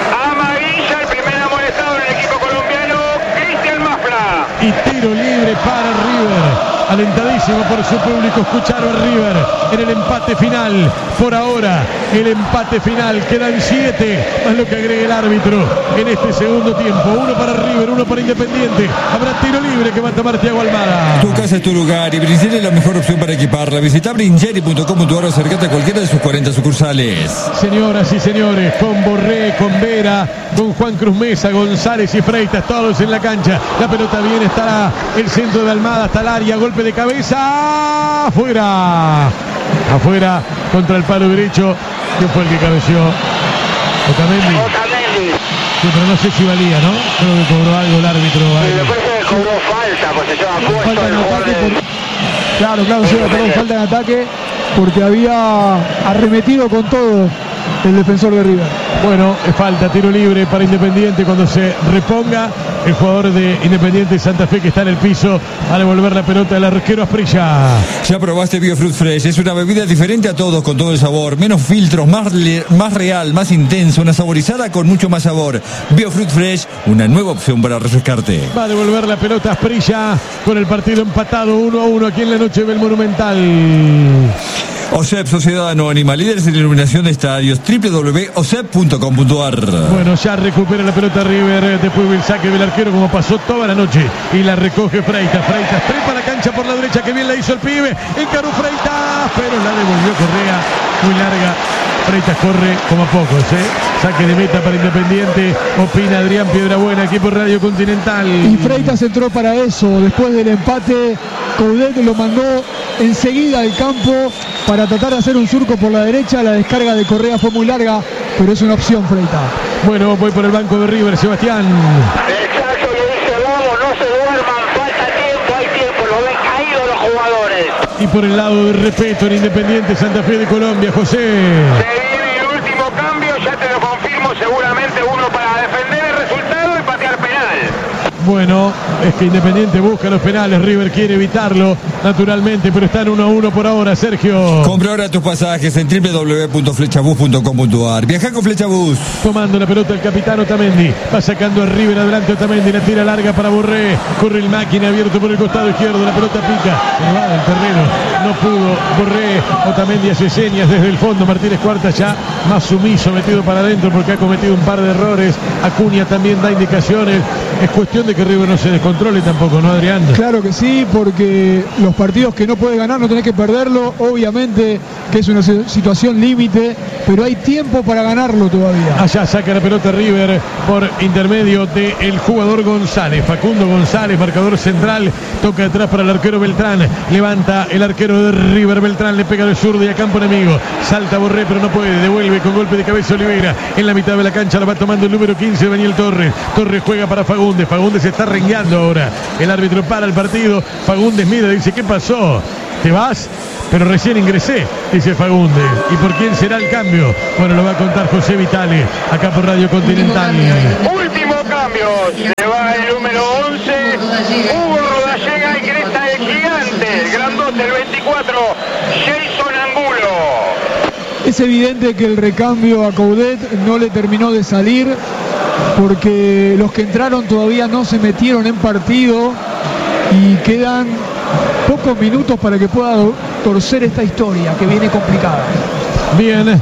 Y tiro libre para River. Alentadísimo por su público, escucharon a River en el empate final. Por ahora, el empate final. Quedan siete, más lo que agrega el árbitro en este segundo tiempo. Uno para River, uno para Independiente. Habrá tiro libre que va a tomar Thiago Almada. Tu casa es tu lugar y Brincheri es la mejor opción para equiparla. Visita brincheri punto com punto ar o acercate a cualquiera de sus cuarenta sucursales. Señoras y señores, con Borré, con Vera, con Juan Cruz Mesa, González y Freitas, todos en la cancha. La pelota viene, estará el centro de Almada hasta el área. Golpe de cabeza, afuera, afuera contra el palo derecho. ¿Quién fue el que cabeció? Otamendi. Otamendi. Sí, pero no sé si valía, ¿no? Creo que cobró algo el árbitro. Sí, después se cobró falta, pues se lleva puesto Falta el en jugador ataque de... por... Claro, claro, sí, perdón, falta en ataque porque había arremetido con todo el defensor de River. Bueno, es falta, tiro libre para Independiente cuando se reponga el jugador de Independiente Santa Fe, que está en el piso a devolver la pelota al arquero Asprilla. Ya probaste Biofruit Fresh, es una bebida diferente a todos, con todo el sabor, menos filtros, más, le, más real, más intenso, una saborizada con mucho más sabor. Biofruit Fresh, una nueva opción para refrescarte. Va a devolver la pelota Asprilla con el partido empatado uno a uno aquí en la noche del Monumental. O S E P, Sociedad Anónima, líderes en iluminación de estadios, doble u doble u doble u punto o s e p punto com punto a r. Bueno, ya recupera la pelota River, después del saque del arquero como pasó toda la noche, y la recoge Freitas. Freitas trepa la cancha por la derecha, que bien la hizo el pibe, encaró Freitas, pero la devolvió Correa, muy larga. Freitas corre como a pocos, ¿eh? Saque de meta para Independiente, opina Adrián Piedrabuena, equipo Radio Continental. Y Freitas entró para eso, después del empate, Coudet lo mandó enseguida al campo para tratar de hacer un surco por la derecha. La descarga de Correa fue muy larga, pero es una opción Freitas. Bueno, voy por el banco de River, Sebastián. Exacto, le dice, vamos, no se duerman, falta tiempo, hay tiempo, lo ven caídos los jugadores. Y por el lado del respeto en Independiente Santa Fe de Colombia, José. Se viene el último cambio, ya te lo confirmo, seguramente uno para defender el resultado y patear penal. Bueno, es que Independiente busca los penales, River quiere evitarlo, naturalmente, pero están uno a uno por ahora, Sergio. Compra ahora tus pasajes en doble u doble u doble u punto flechabus punto com punto a r. Viaja con Flechabus. Tomando la pelota el capitán Otamendi, va sacando a River adelante Otamendi, la tira larga para Borré, corre el máquina abierto por el costado izquierdo, la pelota pica, se va del terreno, no pudo Borré, Otamendi hace señas desde el fondo, Martínez Cuarta ya más sumiso, metido para adentro porque ha cometido un par de errores, Acuña también da indicaciones, es cuestión de que River no se descontrole tampoco, ¿no, Adrián? Claro que sí, porque los partidos que no puede ganar no tenés que perderlo, obviamente que es una situación límite, pero hay tiempo para ganarlo todavía. Allá saca la pelota River por intermedio del jugador González, Facundo González, marcador central, toca atrás para el arquero Beltrán, levanta el arquero de River, Beltrán le pega de zurdo y a campo enemigo, salta Borré pero no puede, devuelve con golpe de cabeza Oliveira, en la mitad de la cancha la va tomando el número quince, Daniel Torres, Torres juega para Fagundes, Fagundes se está rengueando ahora, el árbitro para el partido, Fagundes mira, dice, ¿qué pasó? ¿Te vas? Pero recién ingresé, dice Fagundes. ¿Y por quién será el cambio? Bueno, lo va a contar José Vitale, acá por Radio Continental. Último cambio, se va el número once, Hugo Rodallega y Cresta el gigante, el grandote, el veinticuatro, Jason Angulo. Es evidente que el recambio a Coudet no le terminó de salir, porque los que entraron todavía no se metieron en partido y quedan pocos minutos para que pueda torcer esta historia que viene complicada. Bien,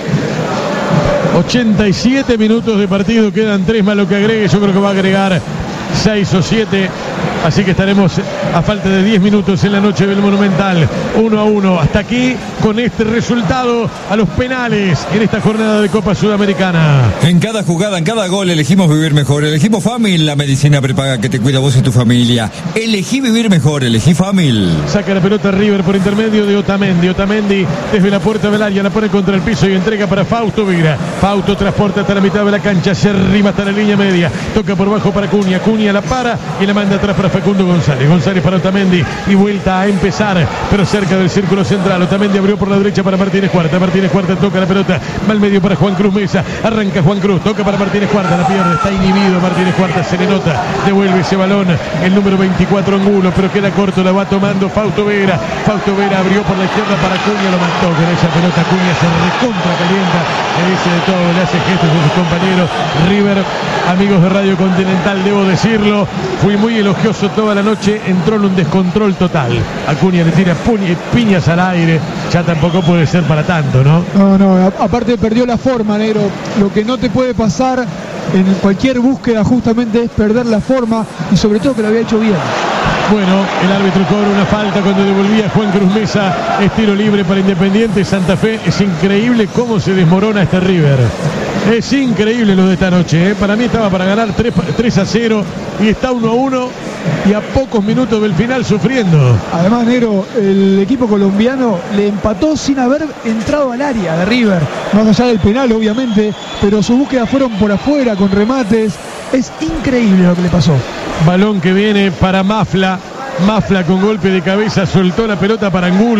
ochenta y siete minutos de partido, quedan tres más lo que agregue, yo creo que va a agregar seis o siete, así que estaremos a falta de diez minutos en la noche del Monumental, uno a uno, hasta aquí con este resultado a los penales en esta jornada de Copa Sudamericana. En cada jugada, en cada gol elegimos vivir mejor, elegimos Famil, la medicina prepaga que te cuida a vos y tu familia. Elegí vivir mejor, elegí Famil. Saca la pelota River por intermedio de Otamendi, Otamendi desde la puerta del área la pone contra el piso y entrega para Fausto Vera, Fausto transporta hasta la mitad de la cancha, se arrima hasta la línea media, toca por bajo para Cunha, Cunha la para y la manda atrás para Facundo González, González para Otamendi y vuelta a empezar, pero cerca del círculo central, Otamendi abrió por la derecha para Martínez Cuarta, Martínez Cuarta toca la pelota, va al medio para Juan Cruz Mesa, arranca Juan Cruz, toca para Martínez Cuarta, la pierde, está inhibido Martínez Cuarta, se le nota, devuelve ese balón, el número veinticuatro Angulo, pero queda corto, la va tomando Fausto Vera, Fausto Vera abrió por la izquierda para Cunha, lo mató con esa pelota, Cunha se recontra calienta, le dice de todo, le hace gestos a sus compañeros. River, amigos de Radio Continental, debo decirlo, fui muy elogioso toda la noche, entró en un descontrol total, Acuña le tira piñas al aire, ya tampoco puede ser para tanto, ¿no? No, no, aparte perdió la forma, negro, lo que no te puede pasar en cualquier búsqueda justamente es perder la forma y sobre todo que lo había hecho bien. Bueno, el árbitro cobra una falta cuando devolvía Juan Cruz Mesa, es tiro libre para Independiente Santa Fe. Es increíble cómo se desmorona este River. Es increíble lo de esta noche, ¿eh? Para mí estaba para ganar tres a cero y está uno a uno y a pocos minutos del final sufriendo. Además, negro, el equipo colombiano le empató sin haber entrado al área de River, más allá del penal obviamente, pero sus búsquedas fueron por afuera con remates. Es increíble lo que le pasó. Balón que viene para Mafla. Mafla con golpe de cabeza soltó la pelota para Angulo,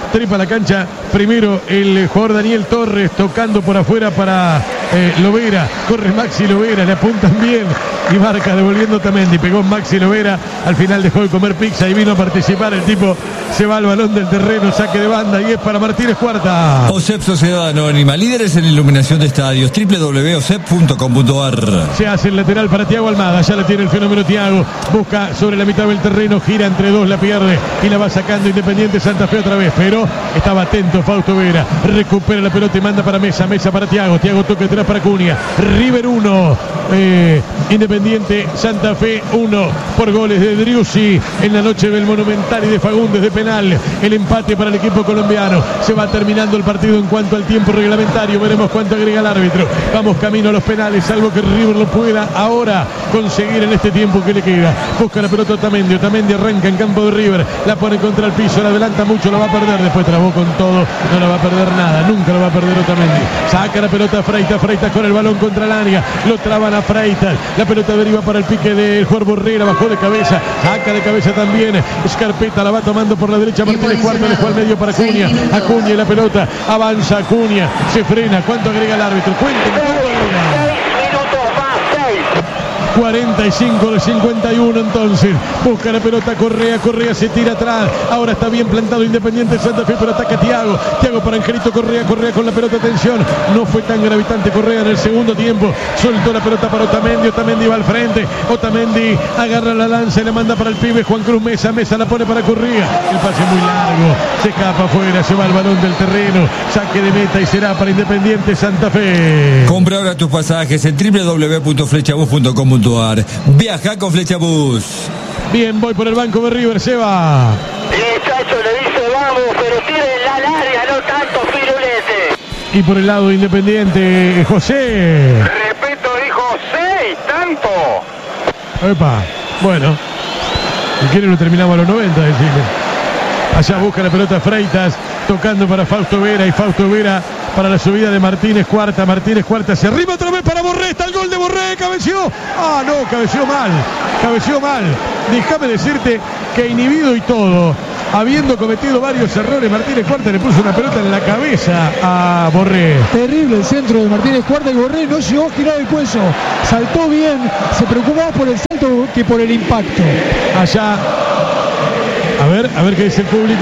trepa la cancha. Primero el jugador Daniel Torres tocando por afuera para eh, Lovera. Corre Maxi Lovera, le apuntan bien y marca devolviendo Otamendi. Pegó Maxi Lovera, al final dejó de comer pizza y vino a participar. El tipo se va al balón del terreno, saque de banda y es para Martínez Cuarta. OSEP Sociedad Anónima, líderes en iluminación de estadios, doble u doble u doble u punto osep punto com punto a r. Se hace el lateral para Thiago Almada, ya la tiene el fenómeno Thiago, busca sobre la mitad del terreno, gira entre dos, la pierde y la va sacando Independiente Santa Fe otra vez, pero estaba atento Fausto Vera, recupera la pelota y manda para Mesa, Mesa para Thiago, Thiago toca atrás para Cunha, River uno, eh, Independiente Santa Fe uno, por goles de Driussi en la noche del Monumental y de Fagundes de penal, el empate para el equipo colombiano. Se va terminando el partido en cuanto al tiempo reglamentario, veremos cuánto agrega el árbitro. Vamos camino a los penales, salvo que River lo pueda ahora conseguir en este tiempo que le queda. Busca la pelota Otamendi, Otamendi arranca en campo de River, la pone contra el piso, la adelanta mucho, lo va a perder, después trabó con todo, no la va a perder nada, nunca lo va a perder Otamendi. Saca la pelota a Freitas, Freitas con el balón contra el área, lo traban a Freitas, la pelota deriva para el pique del jugador Borrera, bajó de cabeza, saca de cabeza también, Scarpetta la va tomando por la derecha, Martínez Cuarta dejó al medio para Acuña, Acuña y la pelota, avanza Acuña, se frena, ¿cuánto agrega el árbitro? Cuenten, cuarenta y cinco de cincuenta y uno entonces, busca la pelota Correa, Correa se tira atrás, ahora está bien plantado Independiente Santa Fe, pero ataca Thiago, Thiago para Angelito Correa, Correa con la pelota, atención, no fue tan gravitante Correa en el segundo tiempo, soltó la pelota para Otamendi, Otamendi va al frente, Otamendi agarra la lanza y la manda para el pibe Juan Cruz Mesa, Mesa la pone para Correa, el pase muy largo, se escapa afuera, se va al balón del terreno, saque de meta y será para Independiente Santa Fe. Compra ahora tus pasajes en doble u doble u doble u punto flechabus punto com punto a r. Viaja con Flechabus. Bien, voy por el banco de River, se va. El Chacho le dice vamos, pero tírenla al área, no tanto firulete. Y por el lado Independiente, José. Repito, dijo seis, tanto. Epa, bueno. Si quieren lo terminamos a los noventa, decirle. Allá busca la pelota Freitas, tocando para Fausto Vera y Fausto Vera para la subida de Martínez Cuarta. Martínez Cuarta se arriba otra vez para Borré, está el gol de Borré, cabeció. Ah, no, cabeció mal, cabeció mal. Déjame decirte que inhibido y todo, habiendo cometido varios errores, Martínez Cuarta le puso una pelota en la cabeza a Borré. Terrible el centro de Martínez Cuarta y Borré no llegó a girar el cuello. Saltó bien, se preocupó más por el salto que por el impacto. Allá, a ver, a ver qué dice el público.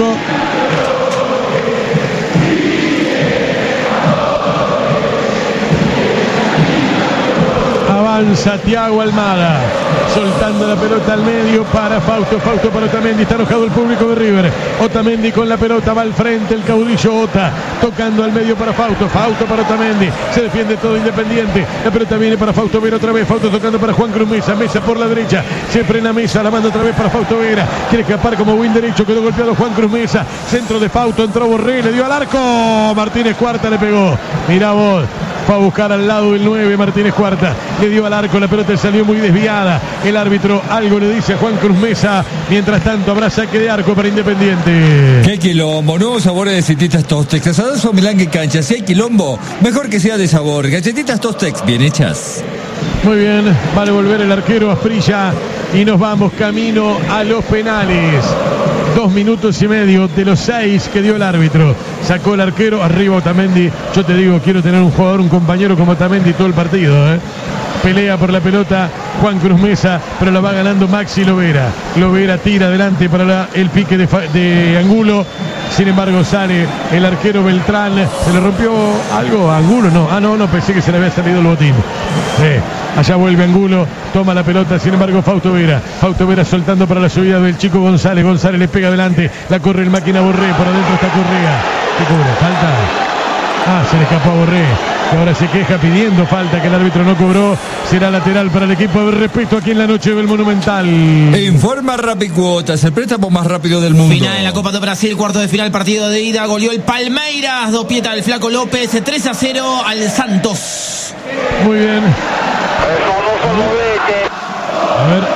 Avanza Thiago Almada, soltando la pelota al medio para Fausto, Fausto para Otamendi, está enojado el público de River, Otamendi con la pelota, va al frente el caudillo Ota, tocando al medio para Fausto, Fausto para Otamendi, se defiende todo Independiente, la pelota viene para Fausto Vera otra vez, Fausto tocando para Juan Cruz Mesa, Mesa por la derecha, se frena Mesa, la manda otra vez para Fausto Vera, quiere escapar como win derecho, quedó golpeado Juan Cruz Mesa, centro de Fausto, entró Borré, le dio al arco, Martínez Cuarta le pegó, mirá vos, fue a buscar al lado del nueve Martínez Cuarta, le dio al arco, la pelota salió muy desviada, el árbitro algo le dice a Juan Cruz Mesa, mientras tanto habrá saque de arco para Independiente. Qué quilombo, nuevos sabores de galletitas Tostex, asadazo Milán que cancha, si hay quilombo, mejor que sea de sabor, galletitas Tostex, bien hechas. Muy bien, va a devolver el arquero Asprilla y nos vamos camino a los penales. Dos minutos y medio de los seis que dio el árbitro. Sacó el arquero, arriba Otamendi. Yo te digo, quiero tener un jugador, un compañero como Otamendi todo el partido, ¿eh? Pelea por la pelota Juan Cruz Mesa, pero la va ganando Maxi Lovera. Lovera tira adelante para la, el pique de, de Angulo. Sin embargo sale el arquero Beltrán. ¿Se le rompió algo a Angulo? No, ah no, no, pensé que se le había salido el botín. Sí. Allá vuelve Angulo, toma la pelota, sin embargo Fausto Vera. Fausto Vera soltando para la subida del chico González. González le pega adelante, la corre el máquina Borré, por adentro está Correa. ¿Qué cubre? ¿Falta? Ah, se le escapó a Borré, que ahora se queja pidiendo falta que el árbitro no cobró. Será lateral para el equipo de respeto aquí en la noche del Monumental. Informa Rapicuotas, el préstamo más rápido del mundo. Final en la Copa do Brasil, cuarto de final, partido de ida, goleó el Palmeiras, do Pieta del Flaco López, tres a cero al Santos. Muy bien. El famoso movete. A ver.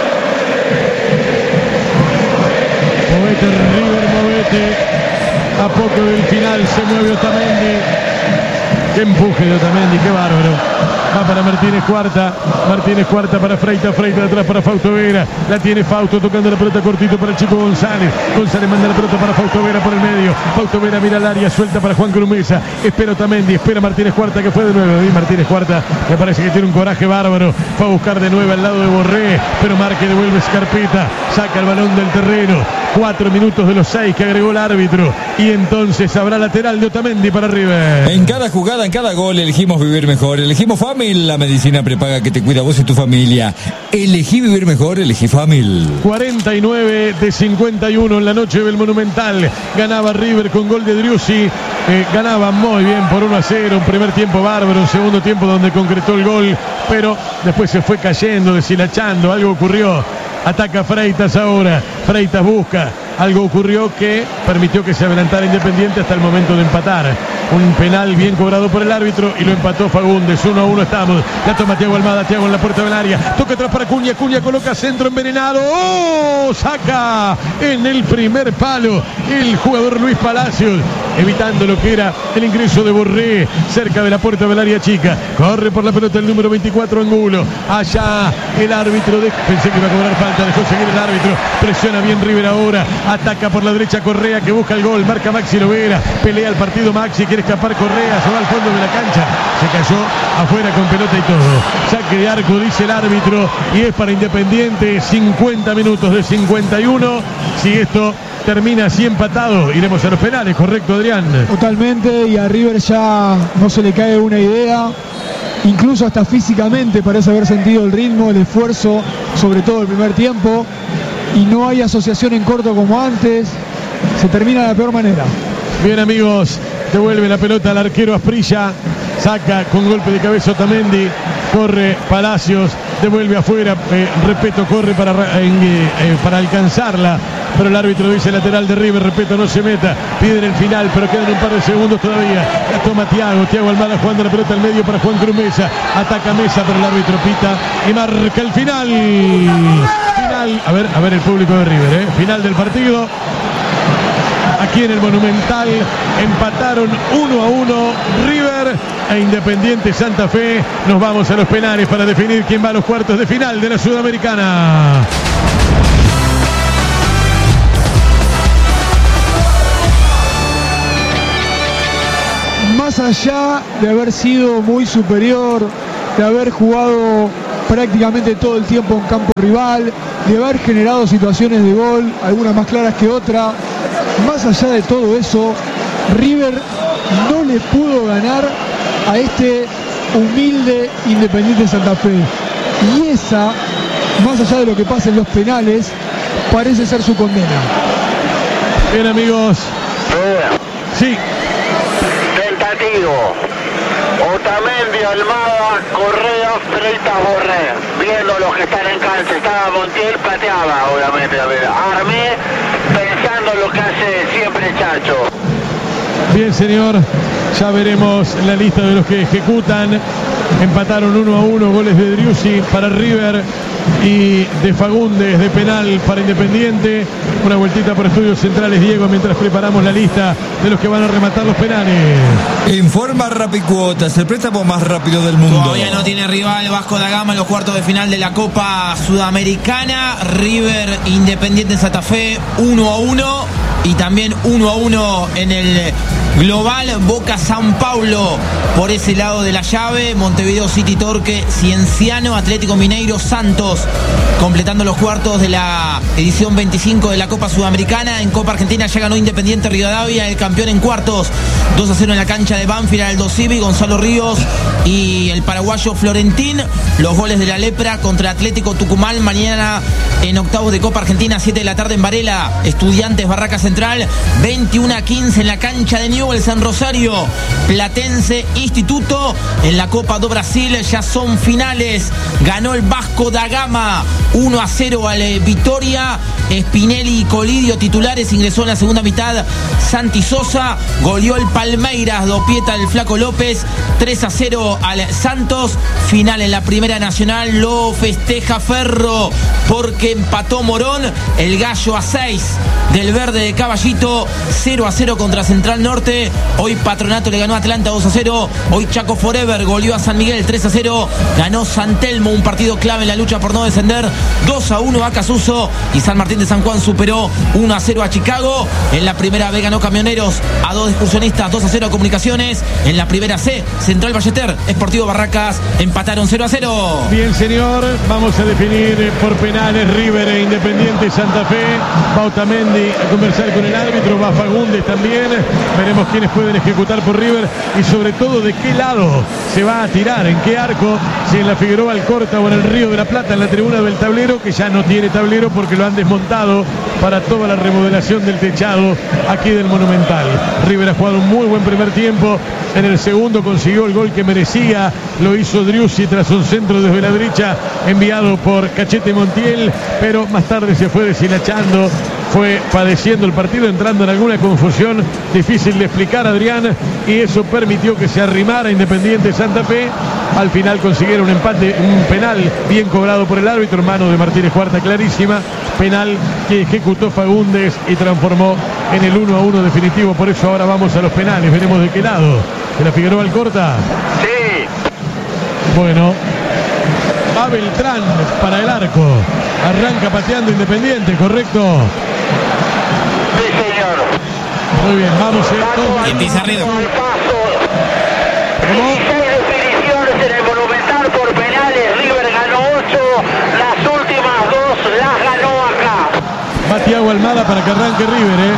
Movete, River, movete. A poco del final se mueve Otamendi. Qué empuje de Otamendi, qué bárbaro. Va para Martínez Cuarta. Martínez Cuarta para Freitas. Freitas atrás para Fausto Vera. La tiene Fausto tocando la pelota cortito para el chico González. González manda la pelota para Fausto Vera por el medio. Fausto Vera mira al área, suelta para Juan Cruz Mesa. Espera Otamendi, espera Martínez Cuarta que fue de nuevo. Y Martínez Cuarta me parece que tiene un coraje bárbaro. Fue a buscar de nuevo al lado de Borré, pero Marque devuelve Scarpeta. Saca el balón del terreno. Cuatro minutos de los seis que agregó el árbitro. Y entonces habrá lateral de Otamendi para River. En cada jugada, en cada gol, elegimos vivir mejor. Elegimos Famil, la medicina prepaga que te cuida a vos y tu familia. Elegí vivir mejor, elegí Famil. cuarenta y nueve de cincuenta y uno en la noche del Monumental. Ganaba River con gol de Driussi. Eh, ganaba muy bien por uno a cero. Un primer tiempo bárbaro, un segundo tiempo donde concretó el gol. Pero después se fue cayendo, deshilachando. Algo ocurrió. Ataca Freitas ahora. Freitas busca. Algo ocurrió que permitió que se adelantara Independiente hasta el momento de empatar. Un penal bien cobrado por el árbitro y lo empató Fagundes. uno a uno estamos. La toma Thiago Almada. Thiago en la puerta del área. Toca atrás para Cunha. Cunha coloca centro envenenado. ¡Oh! Saca en el primer palo el jugador Luis Palacios, evitando lo que era el ingreso de Borré cerca de la puerta del área chica. Corre por la pelota el número veinticuatro Angulo. Allá el árbitro de... Pensé que iba a cobrar falta. Dejó seguir el árbitro. Presiona bien River ahora. Ataca por la derecha Correa que busca el gol. Marca Maxi Lovera. Pelea el partido Maxi. Quiere escapar Correa. Se va al fondo de la cancha. Se cayó afuera con pelota y todo. Saque de arco dice el árbitro. Y es para Independiente. cincuenta minutos de cincuenta y uno. Si esto termina así empatado, iremos a los penales. ¿Correcto, Adrián? Totalmente. Y a River ya no se le cae una idea. Incluso hasta físicamente parece haber sentido el ritmo, el esfuerzo, sobre todo el primer tiempo. Y no hay asociación en corto como antes. Se termina de la peor manera. Bien, amigos, devuelve la pelota al arquero Asprilla. Saca con golpe de cabeza Otamendi. Corre Palacios. Devuelve afuera. Eh, Repeto corre para, eh, eh, para alcanzarla. Pero el árbitro dice lateral de River. Repeto, no se meta. Piden el final, pero quedan un par de segundos todavía. La toma Thiago. Thiago Almada jugando la pelota al medio para Juan Cruz Mesa. Ataca Mesa, pero el árbitro pita y marca el final. Final. A ver, a ver el público de River. ¿eh? Final del partido. Aquí en el Monumental empataron uno a uno River e Independiente Santa Fe. Nos vamos a los penales para definir quién va a los cuartos de final de la Sudamericana. Más allá de haber sido muy superior, de haber jugado prácticamente todo el tiempo en campo rival, de haber generado situaciones de gol, algunas más claras que otras, más allá de todo eso, River no le pudo ganar a este humilde Independiente Santa Fe. Y esa, más allá de lo que pasa en los penales, parece ser su condena. Bien, amigos. Sí. Tentativo. Otamendi, Almada, Correa, Freitas, Borré. Viendo los que están en cancha. Estaba Montiel, pateaba, obviamente. Armé, pensando lo que hace siempre Chacho. Bien, señor. Ya veremos la lista de los que ejecutan. Empataron uno a uno, goles de Driussi para River y de Fagundes de penal para Independiente. Una vueltita por Estudios Centrales, Diego, mientras preparamos la lista de los que van a rematar los penales. Informa Rapicuotas, el préstamo más rápido del mundo. Todavía no tiene rival Vasco da Gama en los cuartos de final de la Copa Sudamericana. River Independiente Santa Fe uno a uno. Y también uno a uno en el global. Boca San Paulo por ese lado de la llave. Montevideo City Torque, Cienciano, Atlético Mineiro, Santos. Completando los cuartos de la edición veinticinco de la Copa Sudamericana. En Copa Argentina ya ganó Independiente Rivadavia, el campeón en cuartos. dos a cero en la cancha de Banfield, Aldo Civi, Gonzalo Ríos y el paraguayo Florentín. Los goles de la Lepra contra Atlético Tucumán. Mañana en octavos de Copa Argentina, siete de la tarde en Varela. Estudiantes Barraca Central, veintiuno a quince en la cancha de Newell's en Rosario. Platense Instituto en la Copa do Brasil. Ya son finales. Ganó el Vasco da Gama uno a cero al Vitória Spinelli y Colidio titulares. Ingresó en la segunda mitad Santi Sosa. Goleó el Palmeiras, dopieta el Flaco López. tres a cero al Santos. Final en la Primera Nacional. Lo festeja Ferro porque empató Morón. El Gallo a seis del verde de Caballito. cero a cero contra Central Norte. Hoy Patronato le ganó a Atlanta dos a cero. Hoy Chaco Forever goleó a San Miguel tres a cero. Ganó San Telmo, un partido clave en la lucha por no descender. dos a uno a Casuso. Y San Martín de San Juan superó uno a cero a Chicago. En la Primera B ganó Camioneros a dos excursionistas, dos a cero a Comunicaciones. En la Primera C, Central Ballester, Sportivo Barracas empataron cero a cero. Bien, señor, vamos a definir por penales River e Independiente Santa Fe. Va Otamendi a conversar con el árbitro, va Fagundes también. Veremos quiénes pueden ejecutar por River y sobre todo de qué lado se va a tirar, en qué arco, si en la Figueroa Alcorta o en el Río de la Plata, en la tribuna del tablero, que ya no tiene tablero porque lo han desmontado para toda la remodelación del techado aquí del Monumental. River ha jugado un muy buen primer tiempo. En el segundo consiguió el gol que merecía, lo hizo Driussi tras un centro desde la derecha enviado por Cachete Montiel, pero más tarde se fue deshilachando, fue padeciendo el partido, entrando en alguna confusión difícil de explicar, Adrián, y eso permitió que se arrimara Independiente Santa Fe. Al final consiguieron un empate, un penal bien cobrado por el árbitro, en mano de Martínez Cuarta, clarísima, penal que ejecutó Fagundes y transformó en el uno a uno definitivo. Por eso ahora vamos a los penales, veremos de qué lado. ¿De la Figueroa Alcorta? Sí. Bueno, va Beltrán para el arco, arranca pateando Independiente, ¿correcto? Sí, señor. Muy bien, vamos a Empieza River. dieciséis definiciones en el Monumental por penales. River ganó ocho, las últimas dos las ganó acá. Va Thiago Almada para que arranque River, ¿eh?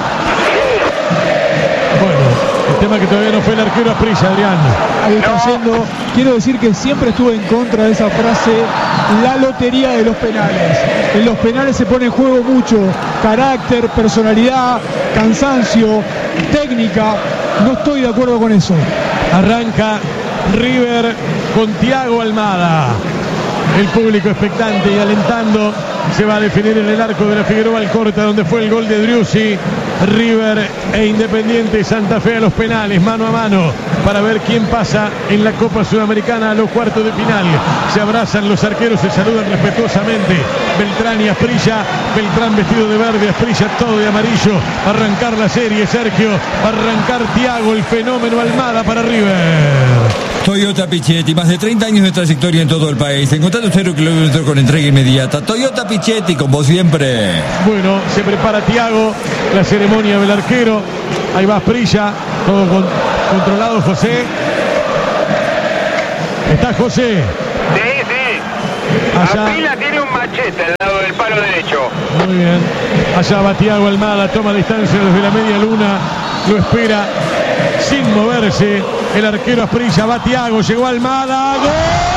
Bueno, el tema que todavía no fue el arquero Asprilla, Adrián. Ahí está yendo. Quiero decir que siempre estuve en contra de esa frase, la lotería de los penales. En los penales se pone en juego mucho carácter, personalidad, cansancio, técnica. No estoy de acuerdo con eso. Arranca River con Thiago Almada. El público expectante y alentando. Se va a definir en el arco de la Figueroa Alcorta, donde fue el gol de Driussi. River e Independiente Santa Fe a los penales, mano a mano, para ver quién pasa en la Copa Sudamericana a los cuartos de final. Se abrazan los arqueros, se saludan respetuosamente. Beltrán y Asprilla. Beltrán vestido de verde, Asprilla todo de amarillo. Arrancar la serie, Sergio. Arrancar Thiago, el fenómeno Almada para River. Toyota Pichetti, más de treinta años de trayectoria en todo el país. Encontrando cero kilómetros con entrega inmediata. Toyota Pichetti, con vos siempre. Bueno, se prepara Thiago, la ceremonia del arquero. Ahí va Asprilla, todo con, controlado José. Está José. Sí, sí. Allá. Apila tiene un machete al lado del palo derecho. Muy bien. Allá va Thiago Almada, toma distancia desde la media luna. Lo espera sin moverse. El arquero Asprilla, va Thiago, llegó Almada. ¡Gol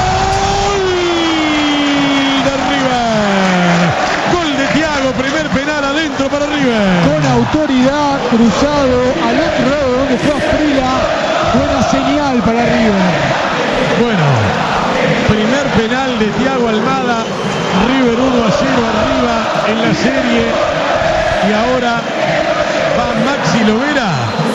de River! Gol de Thiago, primer penal adentro para River. Con autoridad, cruzado al otro lado donde fue Asprilla. Buena señal para River. Bueno, primer penal de Thiago Almada. River uno a cero arriba en la serie. Y ahora va Maxi Lovera.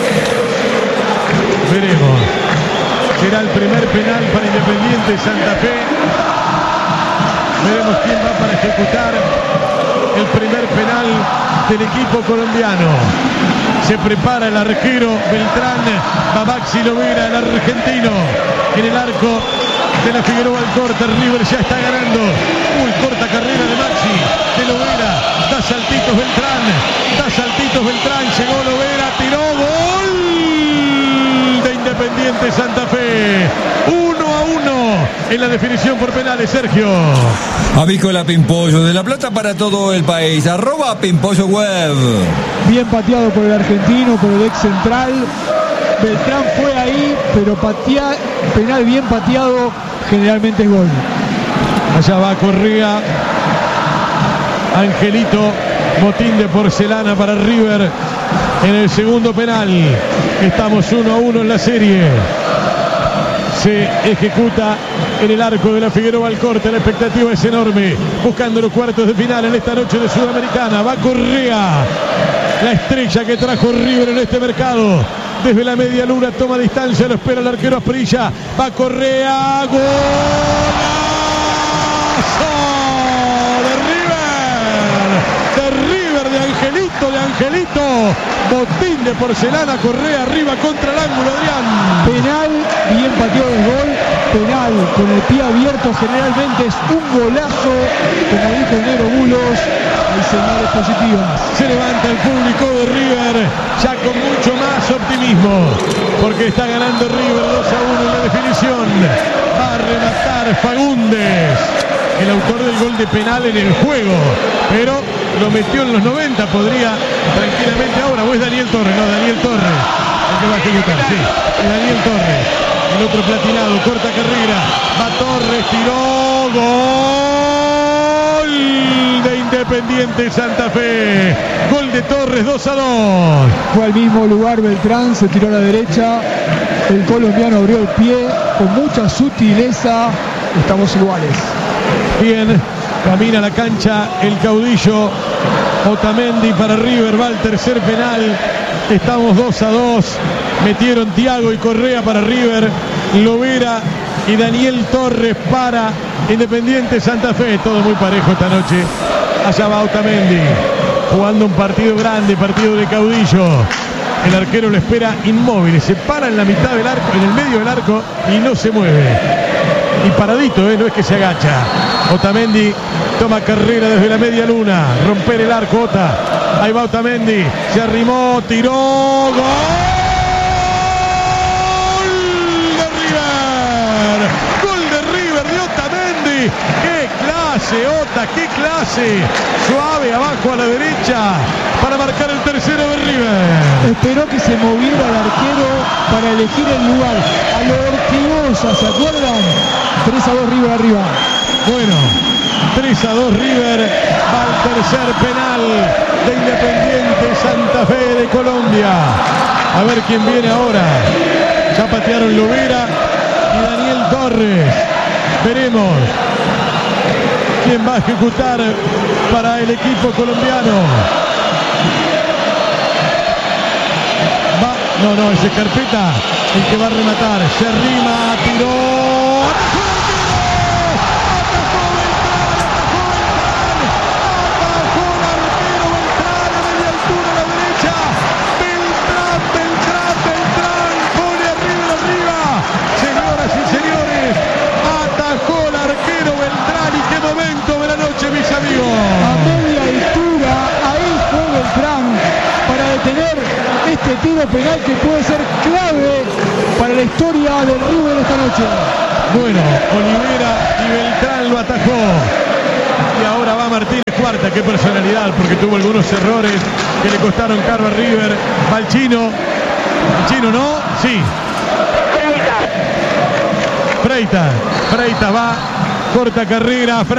Veremos. Será el primer penal para Independiente Santa Fe. Veremos quién va para ejecutar el primer penal del equipo colombiano. Se prepara el arquero Beltrán. Va Maxi Lovera, el argentino, en el arco de la Figueroa Alcorta. River ya está ganando. Uy, corta carrera de Maxi, de Lovera. Da saltitos Beltrán. Da saltitos Beltrán. Llegó Lovera, tiró, gol de Independiente Santa Fe. uno a uno en la definición por penales, Sergio. Avícola Pimpollo, de La Plata para todo el país. Arroba Pimpollo Web. Bien pateado por el argentino, por el ex central. Beltrán fue ahí, pero patea, penal bien pateado, generalmente es gol. Allá va Correa. Angelito, botín de porcelana para River en el segundo penal. Estamos uno a uno en la serie. Se ejecuta en el arco de la Figueroa Alcorta. La expectativa es enorme, buscando los cuartos de final en esta noche de Sudamericana. Va Correa, la estrella que trajo River en este mercado. Desde la media luna toma distancia, lo espera el arquero Asprilla. Va Correa, golazo de River, de River, de Angelito, de Angelito. Botín de porcelana, Correa arriba contra el ángulo, Adrián. Penal, bien pateado el gol. Penal con el pie abierto generalmente es un golazo, como dijo el negro Bulos. Hay señales positivas. Se levanta el público de River, ya con mucho más optimismo, porque está ganando River dos a uno en la definición. Va a rematar Fagundes, el autor del gol de penal en el juego, pero lo metió en los noventa, podría tranquilamente ahora. ¿O es Daniel Torres? No, Daniel Torres, el que va a ejecutar, sí, es Daniel Torres, el otro platinado, corta carrera, va Torres, tiró, gol de Independiente Santa Fe, gol de Torres, dos a dos. Fue al mismo lugar Beltrán, se tiró a la derecha, el colombiano abrió el pie con mucha sutileza. Estamos iguales. Bien, camina a la cancha el caudillo Otamendi para River, va el tercer penal. Estamos dos a dos. Metieron Thiago y Correa para River, Lovera y Daniel Torres para Independiente Santa Fe. Todo muy parejo esta noche. Allá va Otamendi, jugando un partido grande, partido de caudillo. El arquero lo espera inmóvil, se para en la mitad del arco, en el medio del arco, y no se mueve. Y paradito, ¿eh? No es que se agacha. Otamendi toma carrera desde la media luna, romper el arco, Ota. Ahí va Otamendi, se arrimó, tiró, gol de River, gol de River de Otamendi. ¡Qué clase, Ota, qué clase! Suave, abajo a la derecha, para marcar el tercero de River. Esperó que se moviera el arquero para elegir el lugar. A lo Ortigosa, ¿se acuerdan? tres a dos River arriba. Bueno, tres a dos River, va al tercer penal de Independiente Santa Fe de Colombia. A ver quién viene ahora. Ya patearon Lovera y Daniel Torres. Veremos quién va a ejecutar para el equipo colombiano. Va, no, no, es Escarpeta el que va a rematar. Se arrima, tiró. Este tiro penal que puede ser clave para la historia del River esta noche. Bueno, Olivera y Beltrán lo atajó. Y ahora va Martínez Cuarta. Qué personalidad, porque tuvo algunos errores que le costaron caro a River. Va el chino. El chino, ¿no? Sí. Freitas. Freitas va. Corta carrera.